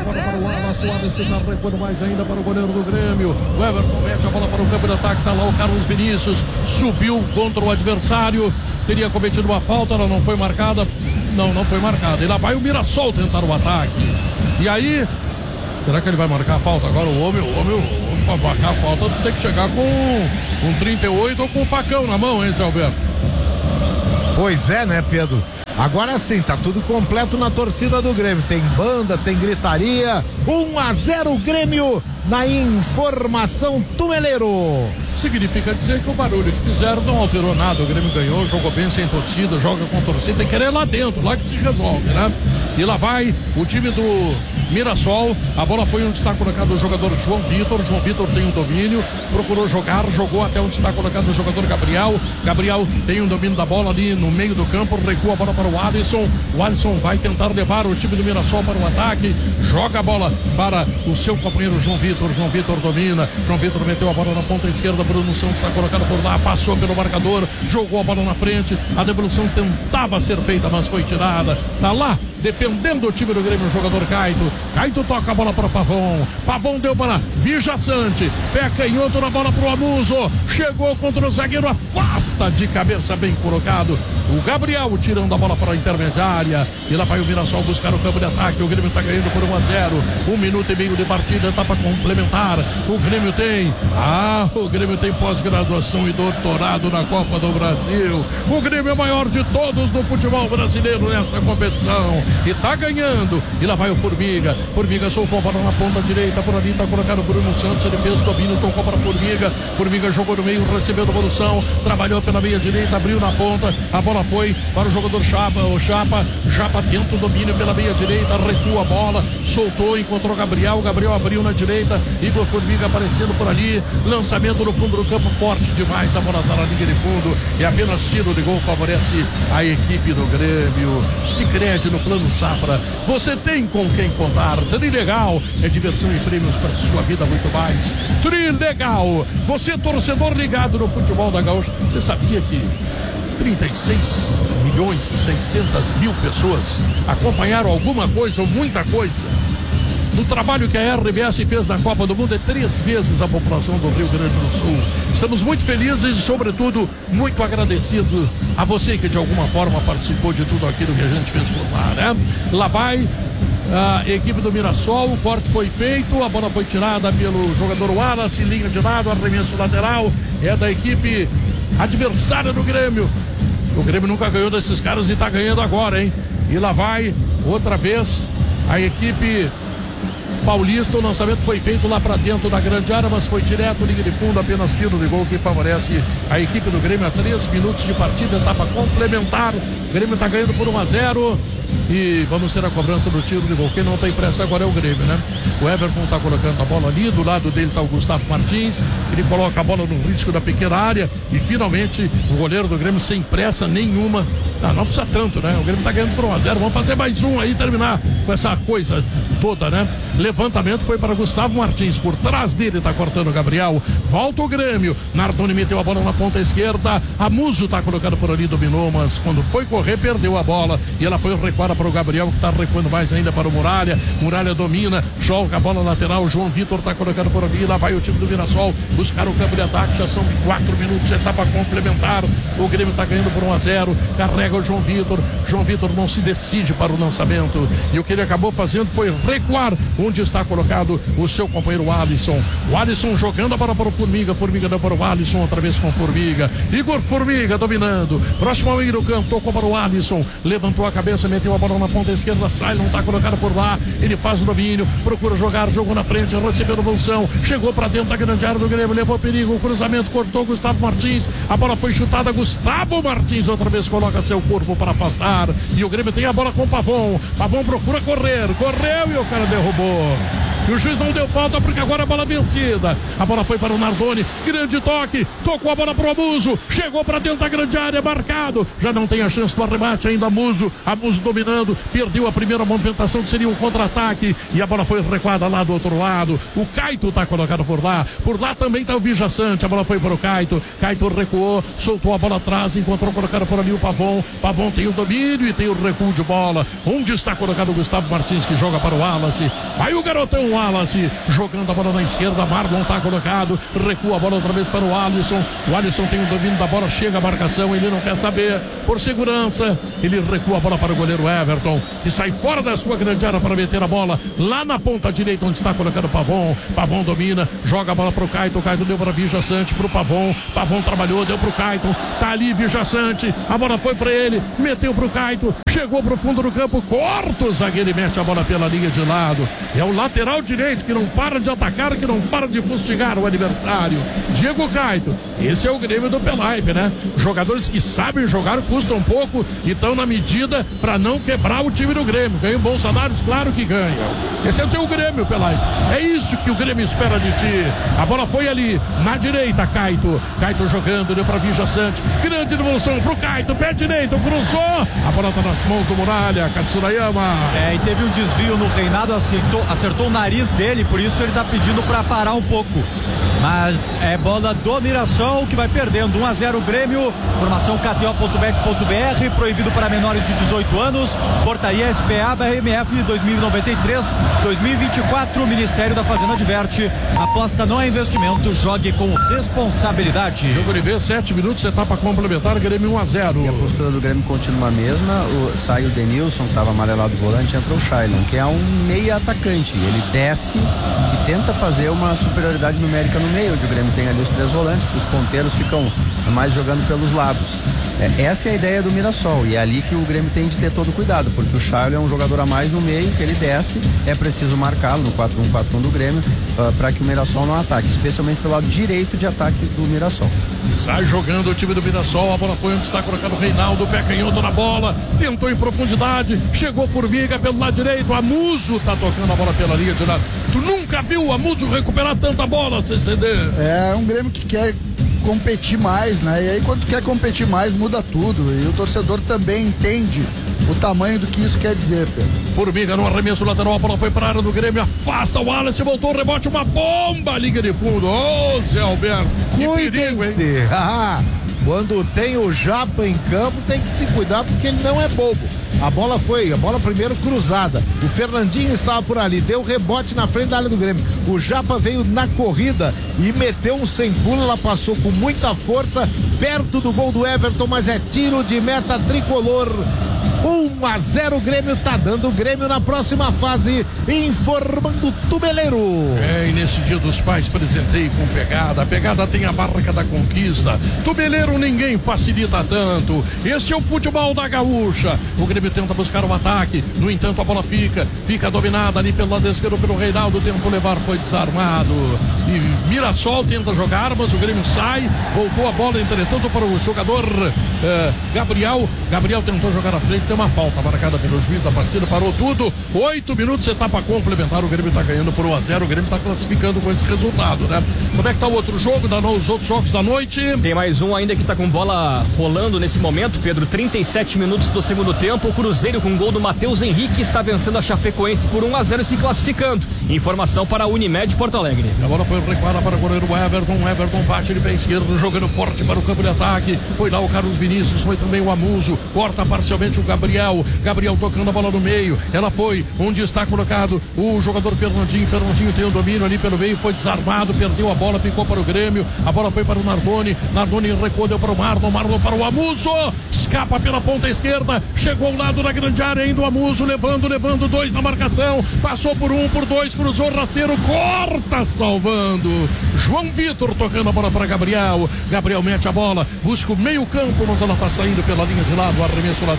Você tá recuando mais ainda para o goleiro do Grêmio. O Everton mete a bola para o campo de ataque. Tá lá o Carlos Vinícius. Subiu contra o adversário. Teria cometido uma falta, ela não foi marcada. Não, não foi marcada. E lá vai o Mirassol tentar o ataque. E aí, será que ele vai marcar a falta? Agora o homem, o homem, o homem para marcar a falta tem que chegar com um trinta e oito ou com um facão na mão, hein, Zé Alberto? Pois é, né, Pedro? Agora sim, tá tudo completo na torcida do Grêmio. Tem banda, tem gritaria. um a zero Grêmio na informação Tumeleiro. Significa dizer que o barulho que fizeram não alterou nada. O Grêmio ganhou, jogou bem sem torcida, joga com torcida. Tem que querer lá dentro, lá que se resolve, né? E lá vai o time do Mirassol. A bola foi onde está colocado o jogador João Vitor. João Vitor tem um domínio, procurou jogar, jogou até onde está colocado o jogador Gabriel. Gabriel tem um domínio da bola ali no meio do campo, recua a bola para o Alisson. O Alisson vai tentar levar o time do Mirassol para o ataque, joga a bola para o seu companheiro João Vitor. João Vitor domina, João Vitor meteu a bola na ponta esquerda, Bruno Santos está colocado por lá, passou pelo marcador, jogou a bola na frente, a devolução tentava ser feita, mas foi tirada. Tá lá defendendo o time do Grêmio, o jogador Caito. Caito toca a bola para Pavon. Pavon deu para Vija Sante. Pé canhoto na bola para o Amuso. Chegou contra o zagueiro, afasta de cabeça, bem colocado. O Gabriel tirando a bola para a intermediária. E lá vai o Mirassol buscar o campo de ataque. O Grêmio está ganhando por um a zero. Um minuto e meio de partida, etapa complementar. O Grêmio tem. Ah, o Grêmio tem pós-graduação e doutorado na Copa do Brasil. O Grêmio é o maior de todos no futebol brasileiro nesta competição. E tá ganhando. E lá vai o Formiga. Formiga soltou a bola na ponta direita. Por ali tá colocado o Bruno Santos. Ele fez o domínio, tocou para Formiga. Formiga jogou no meio, recebeu a devolução. Trabalhou pela meia direita, abriu na ponta. A bola foi para o jogador Chapa. O Chapa, Chapa tenta o domínio pela meia direita. Recua a bola. Soltou, encontrou Gabriel. Gabriel abriu na direita. Igor Formiga aparecendo por ali. Lançamento no fundo do campo, forte demais. A bola tá na linha de fundo. E apenas tiro de gol favorece a equipe do Grêmio. Sicredi no plano Safra, você tem com quem contar. Trilegal é diversão e prêmios para sua vida muito mais. Trilegal, você torcedor ligado no futebol da Gaúcha, você sabia que trinta e seis milhões e seiscentas mil pessoas acompanharam alguma coisa ou muita coisa no trabalho que a R B S fez na Copa do Mundo? É três vezes a população do Rio Grande do Sul. Estamos muito felizes e, sobretudo, muito agradecidos a você que de alguma forma participou de tudo aquilo que a gente fez por lá, né? Lá vai a equipe do Mirassol, o corte foi feito, a bola foi tirada pelo jogador Wallace, linha de lado, arremesso lateral, é da equipe adversária do Grêmio. O Grêmio nunca ganhou desses caras e está ganhando agora, hein? E lá vai, outra vez, a equipe paulista. O lançamento foi feito lá para dentro da grande área, mas foi direto, linha de fundo, apenas tiro de gol que favorece a equipe do Grêmio a três minutos de partida, etapa complementar. O Grêmio está ganhando por um a zero. E vamos ter a cobrança do tiro de gol. Quem não tem pressa agora é o Grêmio, né? O Everton está colocando a bola ali, do lado dele está o Gustavo Martins, ele coloca a bola no risco da pequena área e finalmente o goleiro do Grêmio sem pressa nenhuma. Ah, não precisa tanto, né? O Grêmio está ganhando por um a zero. Vamos fazer mais um aí, terminar com essa coisa toda, né? Levantamento foi para Gustavo Martins, por trás dele está cortando o Gabriel. Volta o Grêmio. Nardoni meteu a bola na ponta esquerda. Amuso está colocado por ali, dominou, mas quando foi correr, perdeu a bola e ela foi recuada para o Gabriel, que está recuando mais ainda para o Muralha. Muralha domina, joga a bola lateral. João Vitor está colocando por ali. Lá vai o time do Mirassol buscar o campo de ataque. Já são quatro minutos, etapa complementar. O Grêmio está ganhando por um a zero. Carrega o João Vitor. João Vitor não se decide para o lançamento. E o que ele acabou fazendo foi recuar onde está colocado o seu companheiro Alisson. O Alisson jogando a bola para o Formiga. Formiga deu para o Alisson, outra vez com Formiga. Igor Formiga dominando. Próximo ao meio do campo, tocou para o Alisson. Levantou a cabeça, meteu a bola na ponta esquerda. Sai, não está colocado por lá. Ele faz o domínio, procura jogar, jogou na frente, recebeu a devolução. Chegou para dentro da grande área do Grêmio, levou perigo. O cruzamento cortou Gustavo Martins. A bola foi chutada. Gustavo Martins outra vez coloca seu corpo para afastar. E o Grêmio tem a bola com o Pavon. Pavon procura correr. Correu e o cara derrubou. e o juiz não deu falta porque agora a bola vencida. A bola foi para o Nardoni, grande toque, tocou a bola para o Amuso, chegou para dentro da grande área, marcado, já não tem a chance do arremate ainda. Amuso, Amuso dominando, perdeu a primeira movimentação que seria um contra-ataque e a bola foi recuada lá do outro lado. O Caito está colocado por lá, por lá também está o Vijaçante, a bola foi para o Caito, Caito recuou, soltou a bola atrás, encontrou colocado por ali o Pavon, Pavon tem o domínio e tem o recuo de bola, onde está colocado o Gustavo Martins que joga para o Wallace, vai o garotão Wallace, jogando a bola na esquerda, Marlon está colocado, recua a bola outra vez para o Alisson, o Alisson tem o domínio da bola, chega a marcação, ele não quer saber, por segurança, ele recua a bola para o goleiro Everton, que sai fora da sua grande área para meter a bola lá na ponta direita, onde está colocado o Pavon, Pavon domina, joga a bola para o Caito, o Caito deu para Vijaçante, para o Pavon, Pavon trabalhou, deu para o Caito, tá ali Vijaçante, a bola foi para ele, meteu para o Caito, chegou para o fundo do campo, corta o zagueiro e mete a bola pela linha de lado, é o lateral direito que não para de atacar, que não para de fustigar o adversário, Diego Caito, esse é o Grêmio do Pelaipe, né? Jogadores que sabem jogar, custam um pouco e estão na medida para não quebrar o time do Grêmio, ganham bons salários, claro que ganham, esse é o teu Grêmio, Pelaipe, é isso que o Grêmio espera de ti, a bola foi ali, na direita, Caito, Caito jogando, deu para Vijaçante, grande devolução pro Caito, pé direito, cruzou, a bola tá nas mãos do Muralha, Katsurayama. É, e teve um desvio no Reinaldo, acertou, acertou o nariz dele, por isso ele tá pedindo para parar um pouco. Mas é bola do Mirassol que vai perdendo um a zero Grêmio. Formação K T O ponto bet ponto B R, proibido para menores de dezoito anos. Portaria S P A B R M F dois mil e noventa e três, dois mil e vinte e quatro. Ministério da Fazenda adverte: aposta não é investimento, jogue com responsabilidade. Jogo de vez, sete minutos, etapa complementar, Grêmio um a zero. E a postura do Grêmio continua a mesma. O, sai o Denilson, que estava amarelado do volante, entra o Shailon, que é um meia atacante. Ele desce e tenta fazer uma superioridade numérica no meio, onde o Grêmio tem ali os três volantes, os ponteiros ficam mais jogando pelos lados. É, essa é a ideia do Mirassol, e é ali que o Grêmio tem de ter todo cuidado, porque o Shailon é um jogador a mais no meio, que ele desce, é preciso marcá-lo no quatro um quatro um do Grêmio, uh, para que o Mirassol não ataque, especialmente pelo lado direito de ataque do Mirassol. Sai jogando o time do Mirassol, a bola foi onde está colocado o Reinaldo, pé canhoto na bola, tentou em profundidade, chegou Formiga pelo lado direito, Amuso tá tocando a bola pela linha de lado. Tu nunca viu o Amuso recuperar tanta bola, C C D? É um Grêmio que quer competir mais, né? E aí quando quer competir mais, muda tudo. E o torcedor também entende o tamanho do que isso quer dizer, Pedro. Formiga no arremesso lateral, a bola foi para a área do Grêmio, afasta o Wallace, voltou o rebote, uma bomba, liga de fundo. Ô, Zé Alberto, que perigo, hein? Quando tem o Japa em campo, tem que se cuidar, porque ele não é bobo. A bola foi, a bola primeiro cruzada. O Fernandinho estava por ali, deu rebote na frente da área do Grêmio. O Japa veio na corrida e meteu um sem pulo, ela passou com muita força, perto do gol do Everton, mas é tiro de meta tricolor. um a zero Grêmio, tá dando o Grêmio na próxima fase, informando Tubeleiro. É, e nesse dia dos pais presentei com pegada, a pegada tem a marca da conquista, Tubeleiro ninguém facilita tanto, este é o futebol da Gaúcha, o Grêmio tenta buscar o ataque, no entanto a bola fica, fica dominada ali pelo lado esquerdo pelo Reinaldo, tentou levar, foi desarmado, e Mirassol tenta jogar, mas o Grêmio sai, voltou a bola entretanto para o jogador eh, Gabriel, Gabriel tentou jogar à frente, tem uma falta marcada pelo juiz da partida, parou tudo, oito minutos, etapa complementar, o Grêmio tá ganhando por um a zero, o Grêmio tá classificando com esse resultado, né? Como é que tá o outro jogo, da, os outros jogos da noite? Tem mais um ainda que tá com bola rolando nesse momento, Pedro, trinta e sete minutos do segundo tempo, o Cruzeiro com gol do Matheus Henrique está vencendo a Chapecoense por um a zero e se classificando. Informação para a Unimed Porto Alegre. A bola foi recuada para o goleiro Everton, Everton bate de pé esquerdo, jogando forte para o campo de ataque, foi lá o Carlos Vinícius, foi também o Amuso, corta parcialmente o Gabriel, Gabriel tocando a bola no meio, ela foi onde está colocado o jogador Fernandinho, Fernandinho tem o domínio ali pelo meio, foi desarmado, perdeu a bola, ficou para o Grêmio, a bola foi para o Nardoni, Nardoni recuou, deu para o Marlon, Marlon para o Amuso, escapa pela ponta esquerda, chegou ao lado da grande área ainda o Amuso, levando, levando dois na marcação, passou por um, por dois, cruzou rasteiro, corta, salvando, João Vitor tocando a bola para Gabriel, Gabriel mete a bola, busca o meio campo, mas ela está saindo pela linha de lado, arremesso lateral,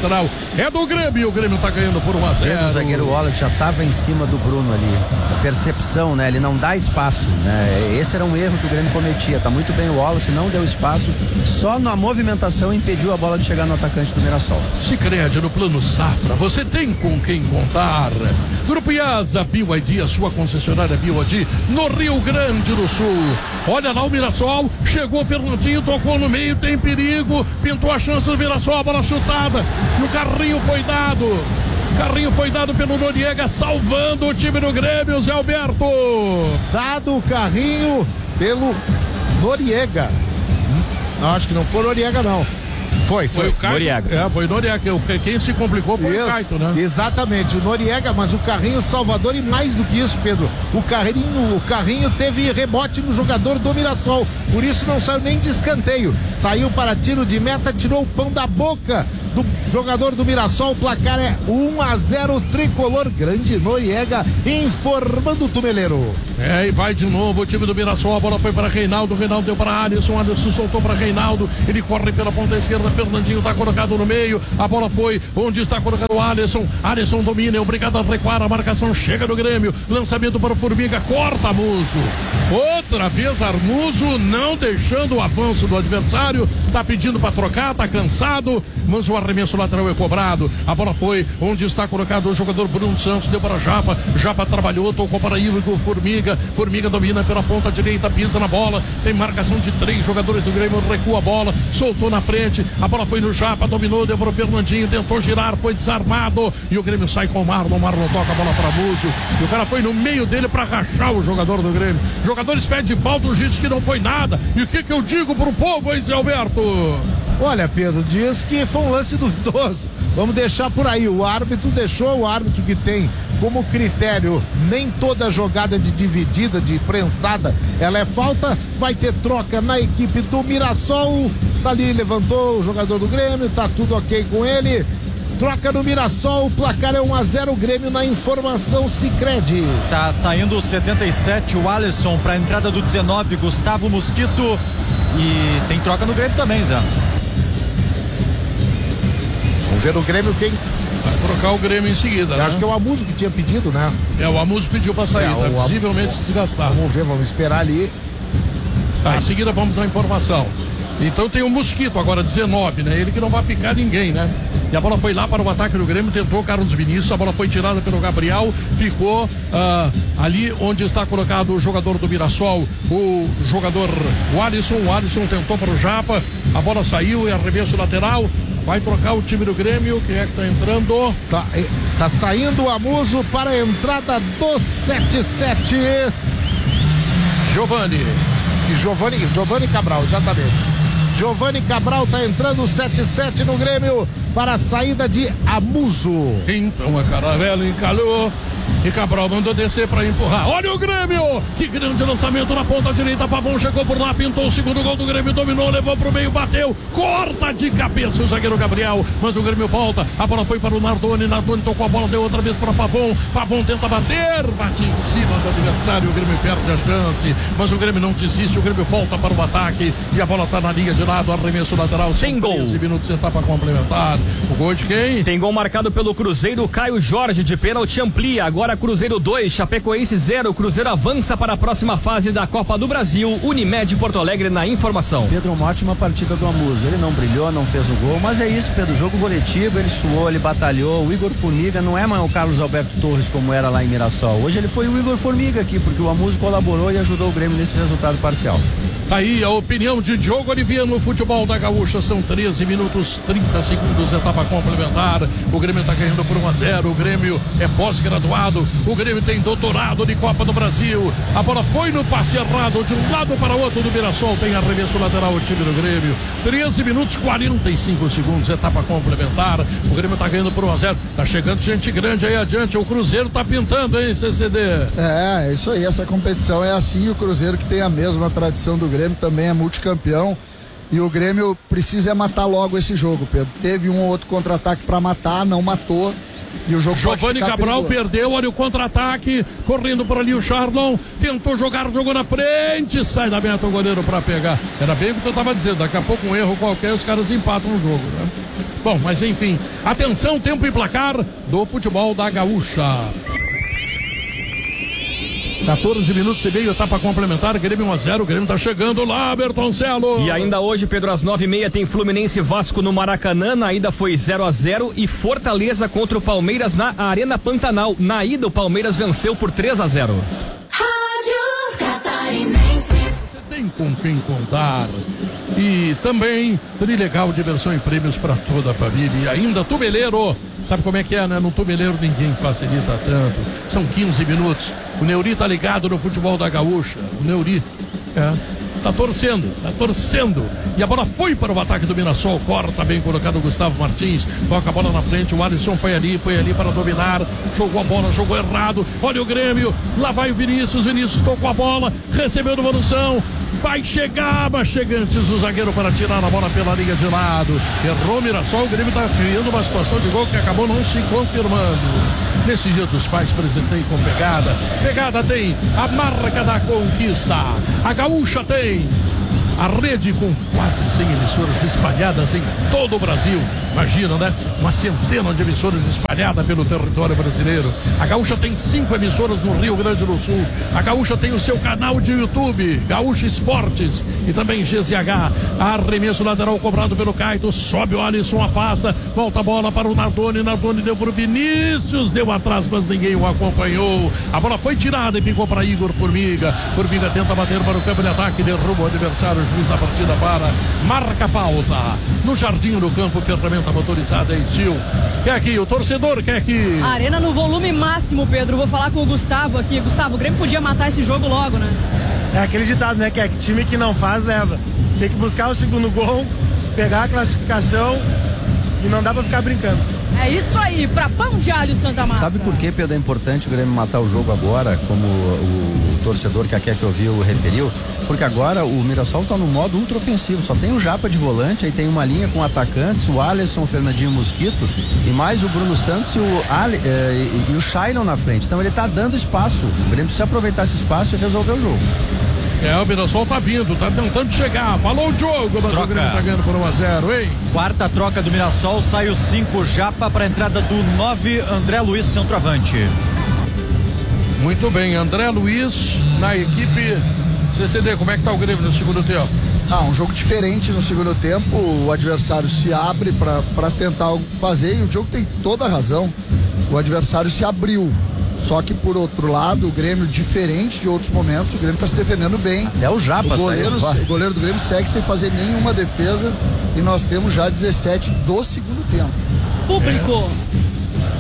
é do Grêmio. O Grêmio tá ganhando por um a zero. O zagueiro Wallace já estava em cima do Bruno ali. A percepção, né? Ele não dá espaço, né? Esse era um erro que o Grêmio cometia. Tá muito bem o Wallace, não deu espaço. Só na movimentação impediu a bola de chegar no atacante do Mirassol. Sicredi no Plano Safra, você tem com quem contar. Grupo IASA, B Y D, a sua concessionária B Y D, no Rio Grande do Sul. Olha lá o Mirassol, chegou o Fernandinho, tocou no meio, tem perigo, pintou a chance do Mirassol, a bola chutada, e o carrinho foi dado. Carrinho foi dado pelo Noriega, salvando o time do Grêmio, Zé Alberto. Dado o carrinho pelo Noriega. Não, acho que não foi Noriega, não. Foi, foi. Foi o Caio. Noriega. É, foi o Noriega. Quem se complicou foi isso, o Caio, né? Exatamente, o Noriega, mas o carrinho Salvador, e mais do que isso, Pedro, o carrinho, o carrinho teve rebote no jogador do Mirassol, por isso não saiu nem de escanteio. Saiu para tiro de meta, tirou o pão da boca do jogador do Mirassol. O placar é um a zero tricolor. Grande Noriega informando o Tumeleiro. É, e vai de novo o time do Mirassol. A bola foi para Reinaldo, Reinaldo deu para Alisson, Alisson soltou para Reinaldo, ele corre pela ponta esquerda, Fernandinho está colocado no meio, a bola foi onde está colocado o Alisson, Alisson domina, é obrigado a recuar, a marcação chega no Grêmio, lançamento para o Formiga, corta Muso, outra vez Armuso não deixando o avanço do adversário, tá pedindo para trocar, tá cansado, mas o arremesso lateral é cobrado, a bola foi onde está colocado o jogador Bruno Santos, deu para Japa, Japa trabalhou, tocou para Igor Formiga, Formiga domina pela ponta direita, pisa na bola, tem marcação de três jogadores do Grêmio, recua a bola, soltou na frente, a bola foi no Japa, dominou, deu para o Fernandinho, tentou girar, foi desarmado, e o Grêmio sai com o Marlon, o Marlon toca a bola para Múzio, e o cara foi no meio dele para rachar o jogador do Grêmio, jogadores pedem falta, o juiz que não foi nada, e o que que eu digo pro povo aí, Zé Alberto? Olha, Pedro, diz que foi um lance duvidoso, vamos deixar por aí, o árbitro deixou, o árbitro que tem como critério nem toda jogada de dividida, de prensada, ela é falta, vai ter troca na equipe do Mirassol, tá ali, levantou o jogador do Grêmio, tá tudo ok com ele, troca no Mirassol, o placar é um a zero, Grêmio na informação Sicredi. Tá saindo o setenta e sete, o Alisson pra entrada do dezenove, Gustavo Mosquito, e tem troca no Grêmio também, Zé. Vamos ver o Grêmio quem vai trocar o Grêmio em seguida, eu né? Acho que é o Amuso que tinha pedido, né? É, o Amuso pediu pra sair, é, tá o visivelmente Am... desgastado. Vamos ver, vamos esperar ali. Tá, em seguida vamos à informação. Então tem o Mosquito agora, dezenove, né? Ele que não vai picar ninguém, né? E a bola foi lá para o ataque do Grêmio, tentou Carlos Vinícius, a bola foi tirada pelo Gabriel, ficou uh, ali onde está colocado o jogador do Mirassol, o jogador, o Alisson, o Alisson tentou para o Japa, a bola saiu e arremesso lateral, vai trocar o time do Grêmio, quem é que tá entrando? Tá, tá saindo o Amuso para a entrada do sete sete. Giovani. E Giovani, Giovani Cabral, exatamente. Giovani Cabral tá entrando o sete sete no Grêmio para a saída de Amuso. Então a Caravela encalhou e Cabral mandou descer para empurrar. Olha o Grêmio! Que grande lançamento na ponta direita. Pavão chegou por lá, pintou o segundo gol do Grêmio, dominou, levou pro meio, bateu, corta de cabeça o zagueiro Gabriel, mas o Grêmio volta. A bola foi para o Nardoni, Nardoni tocou a bola, deu outra vez para Pavão. Pavão tenta bater, bate em cima do adversário. O Grêmio perde a chance, mas o Grêmio não desiste. O Grêmio volta para o ataque e a bola tá na linha de lado. Arremesso lateral. Tem gol. treze minutos, etapa complementar. O gol de quem? Tem gol marcado pelo Cruzeiro. Caio Jorge de pênalti amplia. Agora Cruzeiro dois, Chapecoense zero. Cruzeiro avança para a próxima fase da Copa do Brasil. Unimed Porto Alegre na informação. Pedro, uma ótima partida do Amuso. Ele não brilhou, não fez o gol, mas é isso, Pedro. Jogo coletivo, ele suou, ele batalhou. O Igor Formiga não é mais o Carlos Alberto Torres como era lá em Mirassol. Hoje ele foi o Igor Formiga aqui, porque o Amuso colaborou e ajudou o Grêmio nesse resultado parcial. Aí a opinião de Diogo Oliveira no futebol da Gaúcha. São treze minutos, trinta segundos, etapa complementar. O Grêmio está ganhando por um a zero. O Grêmio é pós-graduado. O Grêmio tem doutorado de Copa do Brasil. A bola foi no passe errado de um lado para o outro do Mirassol. Tem arremesso lateral o time do Grêmio. treze minutos, quarenta e cinco segundos, etapa complementar. O Grêmio está ganhando por um a zero. Tá chegando gente grande aí adiante. O Cruzeiro tá pintando, hein, C C D? É, é isso aí. Essa competição é assim. O Cruzeiro, que tem a mesma tradição do Grêmio, também é multicampeão. E o Grêmio precisa matar logo esse jogo, Pedro. Teve um ou outro contra-ataque para matar, não matou. E o jogo Giovani Cabral perigoso. Perdeu, olha o contra-ataque, correndo por ali o Charlon, tentou jogar, jogou na frente, sai da meta o goleiro para pegar. Era bem o que eu tava dizendo, daqui a pouco um erro qualquer, os caras empatam o jogo, né? Bom, mas enfim, atenção, tempo e placar do futebol da Gaúcha. quatorze minutos e meio, etapa complementar, Grêmio um a zero, o Grêmio tá chegando lá, Bertoncelo. E ainda hoje, Pedro, às nove e meia tem Fluminense e Vasco no Maracanã, na ida foi zero a zero, e Fortaleza contra o Palmeiras na Arena Pantanal. Na ida o Palmeiras venceu por três a zero. Rádio Catarinense. Você tem com quem contar. E também trilegal, diversão e prêmios para toda a família. E ainda Tubeleiro, sabe como é que é, né? No Tubeleiro ninguém facilita tanto. São quinze minutos. O Neuri tá ligado no futebol da Gaúcha. O Neuri, é, tá torcendo, tá torcendo. E a bola foi para o ataque do Mirassol. Corta bem colocado o Gustavo Martins. Toca a bola na frente. O Alisson foi ali, foi ali para dominar. Jogou a bola, jogou errado. Olha o Grêmio. Lá vai o Vinícius. Vinícius tocou a bola, recebeu devolução. Vai chegar, mas chega antes o zagueiro para tirar a bola pela linha de lado. Errou o Mirassol, o Grêmio está criando uma situação de gol que acabou não se confirmando. Nesse dia dos pais, presentei com pegada. Pegada tem a marca da conquista. A Gaúcha tem a rede com quase cem emissoras espalhadas em todo o Brasil. Imagina, né? Uma centena de emissoras espalhadas pelo território brasileiro. A Gaúcha tem cinco emissoras no Rio Grande do Sul. A Gaúcha tem o seu canal de YouTube, Gaúcha Esportes, e também G Z H. Arremesso lateral cobrado pelo Caito. Sobe o Alisson, afasta. Volta a bola para o Nardoni. Nardoni deu para o Vinícius. Deu atrás, mas ninguém o acompanhou. A bola foi tirada e ficou para Igor Formiga. Formiga tenta bater para o campo de ataque. Derruba o adversário. O juiz da partida para. Marca a falta. No jardim do campo, ferramenta motorizada é Steel. Quer aqui, o torcedor quer aqui. Arena no volume máximo, Pedro. Vou falar com o Gustavo aqui. Gustavo, o Grêmio podia matar esse jogo logo, né? É aquele ditado, né? Que é que time que não faz, leva. Tem que buscar o segundo gol, pegar a classificação e não dá pra ficar brincando. É isso aí, pra Pão de Alho Santa Massa. Sabe por que, Pedro, é importante o Grêmio matar o jogo agora, como o, o torcedor que a Keke ouviu referiu? Porque agora o Mirassol tá no modo ultra ofensivo, só tem o Japa de volante, aí tem uma linha com atacantes, o Alisson, o Fernandinho Mosquito, e mais o Bruno Santos e o, Ale, eh, e, e o Shailon na frente. Então ele tá dando espaço, o Grêmio precisa aproveitar esse espaço e resolver o jogo. É, o Mirassol tá vindo, tá tentando chegar. Falou o jogo, mas troca. O Grêmio tá ganhando por um a zero, hein? Quarta troca do Mirassol, sai o cinco Japa para a entrada do nove André Luiz, centroavante. Muito bem, André Luiz na equipe C C D. Como é que tá o Grêmio no segundo tempo? Ah, um jogo diferente no segundo tempo. O adversário se abre para tentar fazer e o jogo tem toda a razão. O adversário se abriu. Só que por outro lado, o Grêmio, diferente de outros momentos, o Grêmio está se defendendo bem. Até o Japa o goleiro, saiu, o goleiro do Grêmio segue sem fazer nenhuma defesa e nós temos já dezessete do segundo tempo. Público. É.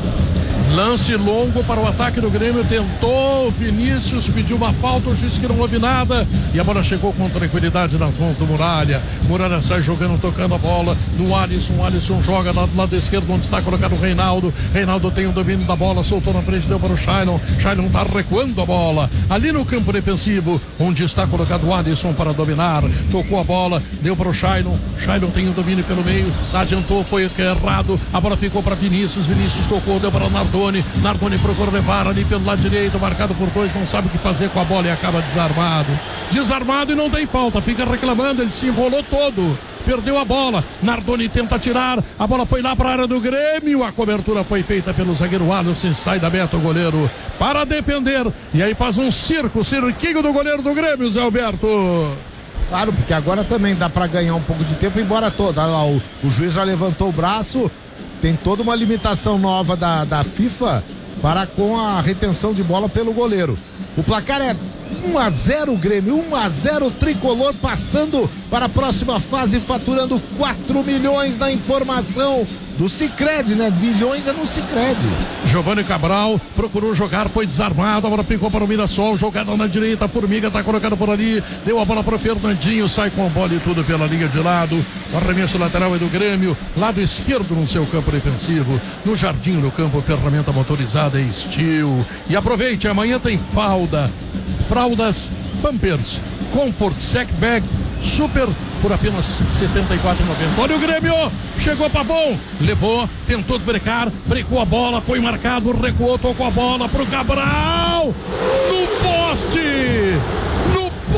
Lance longo para o ataque do Grêmio, tentou, Vinícius pediu uma falta, o juiz que não houve nada e a bola chegou com tranquilidade nas mãos do Muralha. Muralha sai jogando, tocando a bola no Alisson, o Alisson joga lá do lado esquerdo onde está colocado o Reinaldo. Reinaldo tem o domínio da bola, soltou na frente, deu para o Shailon. Shailon está recuando a bola ali no campo defensivo onde está colocado o Alisson para dominar, tocou a bola, deu para o Shailon. Shailon tem o domínio pelo meio, adiantou, foi errado, a bola ficou para Vinícius, Vinícius tocou, deu para o Nardoni. Nardoni procura levar ali pelo lado direito, marcado por dois, não sabe o que fazer com a bola e acaba desarmado. Desarmado e não tem falta, fica reclamando, ele se enrolou todo, perdeu a bola. Nardoni tenta tirar, a bola foi lá para a área do Grêmio, a cobertura foi feita pelo zagueiro Alisson, sai da meta o goleiro para defender, e aí faz um circo, cirquinho do goleiro do Grêmio, Zé Alberto. Claro, porque agora também dá para ganhar um pouco de tempo, embora toda. Olha lá, o, o juiz já levantou o braço. Tem toda uma limitação nova da, da FIFA para com a retenção de bola pelo goleiro. O placar é um a zero Grêmio, um a zero Tricolor, passando para a próxima fase, faturando quatro milhões na informação do Sicredi, né? Milhões é no Sicredi. Giovanni Cabral procurou jogar, foi desarmado, a bola ficou para o Mirassol, jogada na direita, a Formiga tá colocando por ali, deu a bola para o Fernandinho, sai com a bola e tudo pela linha de lado. O arremesso lateral é do Grêmio, lado esquerdo no seu campo defensivo, no jardim do campo, ferramenta motorizada é Steel. E aproveite, amanhã tem falda, fraldas Pampers, Comfort Sec Bag Super por apenas setenta e quatro reais e noventa centavos. Olha o Grêmio, chegou Pavão, levou, tentou brecar, brecou a bola, foi marcado, recuou, tocou a bola pro Cabral, no poste, no poste.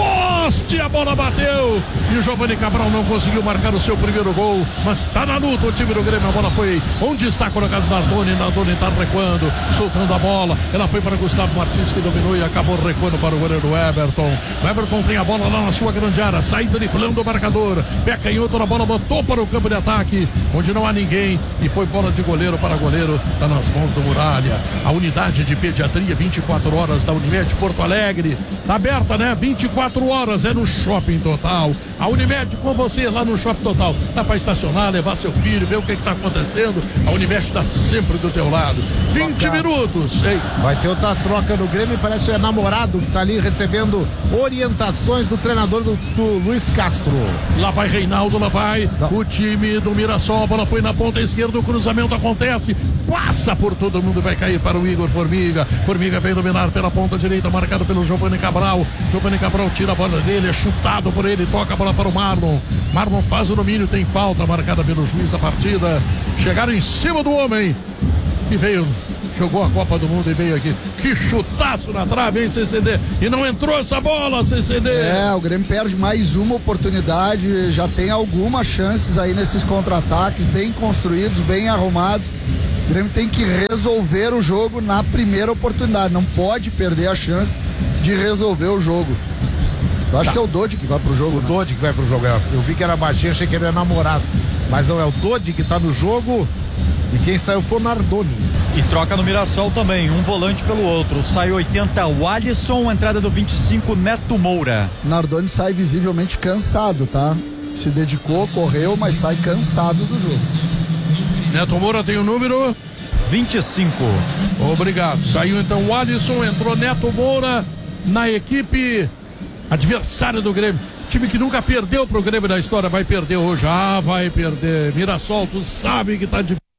poste, a bola bateu e o Giovanni Cabral não conseguiu marcar o seu primeiro gol, mas está na luta o time do Grêmio. A bola foi onde está colocado Nardoni. Nardoni está recuando, soltando a bola. Ela foi para Gustavo Martins, que dominou e acabou recuando para o goleiro Everton. O Everton tem a bola lá na sua grande área, saída de plano do marcador. Pé canhoto na bola, botou para o campo de ataque, onde não há ninguém, e foi bola de goleiro para goleiro. Está nas mãos do Muralha. A unidade de pediatria vinte e quatro horas da Unimed Porto Alegre está aberta, né? vinte e quatro horas, é no Shopping Total. A Unimed com você lá no Shopping Total. Dá para estacionar, levar seu filho, ver o que está acontecendo. A Unimed está sempre do teu lado. vinte minutos. Ei. Vai ter outra troca no Grêmio, parece que é namorado que está ali recebendo orientações do treinador do, do Luiz Castro. Lá vai Reinaldo, lá vai Não. o time do Mirassol. A bola foi na ponta esquerda, o cruzamento acontece, passa por todo mundo, vai cair para o Igor Formiga. Formiga vem dominar pela ponta direita, marcado pelo Giovanni Cabral. Giovanni Cabral tira a bola dele, é chutado por ele, toca a bola para o Marlon. Marlon faz o domínio, tem falta marcada pelo juiz da partida. Chegaram em cima do homem que veio, jogou a Copa do Mundo e veio aqui. Que chutaço na trave, hein, C C D? E não entrou essa bola, C C D. É, o Grêmio perde mais uma oportunidade, já tem algumas chances aí nesses contra-ataques, bem construídos, bem arrumados. O Grêmio tem que resolver o jogo na primeira oportunidade, não pode perder a chance de resolver o jogo. Eu acho tá. que é o Dodi que vai pro jogo. O né? Dodi que vai pro jogo. Eu vi que era baixinho, achei que ele era namorado. Mas não, é o Dodi que tá no jogo. E quem saiu foi o Nardoni. E troca no Mirassol também, um volante pelo outro. Sai oitenta o Alisson, entrada do vinte e cinco Neto Moura. Nardoni sai visivelmente cansado, tá? Se dedicou, correu, mas sai cansado do jogo. Neto Moura tem o número vinte e cinco. Obrigado. Saiu então o Alisson, entrou Neto Moura na equipe adversária do Grêmio. Time que nunca perdeu pro Grêmio da história, vai perder hoje. Ah, vai perder. Mirassol, tu sabe que tá de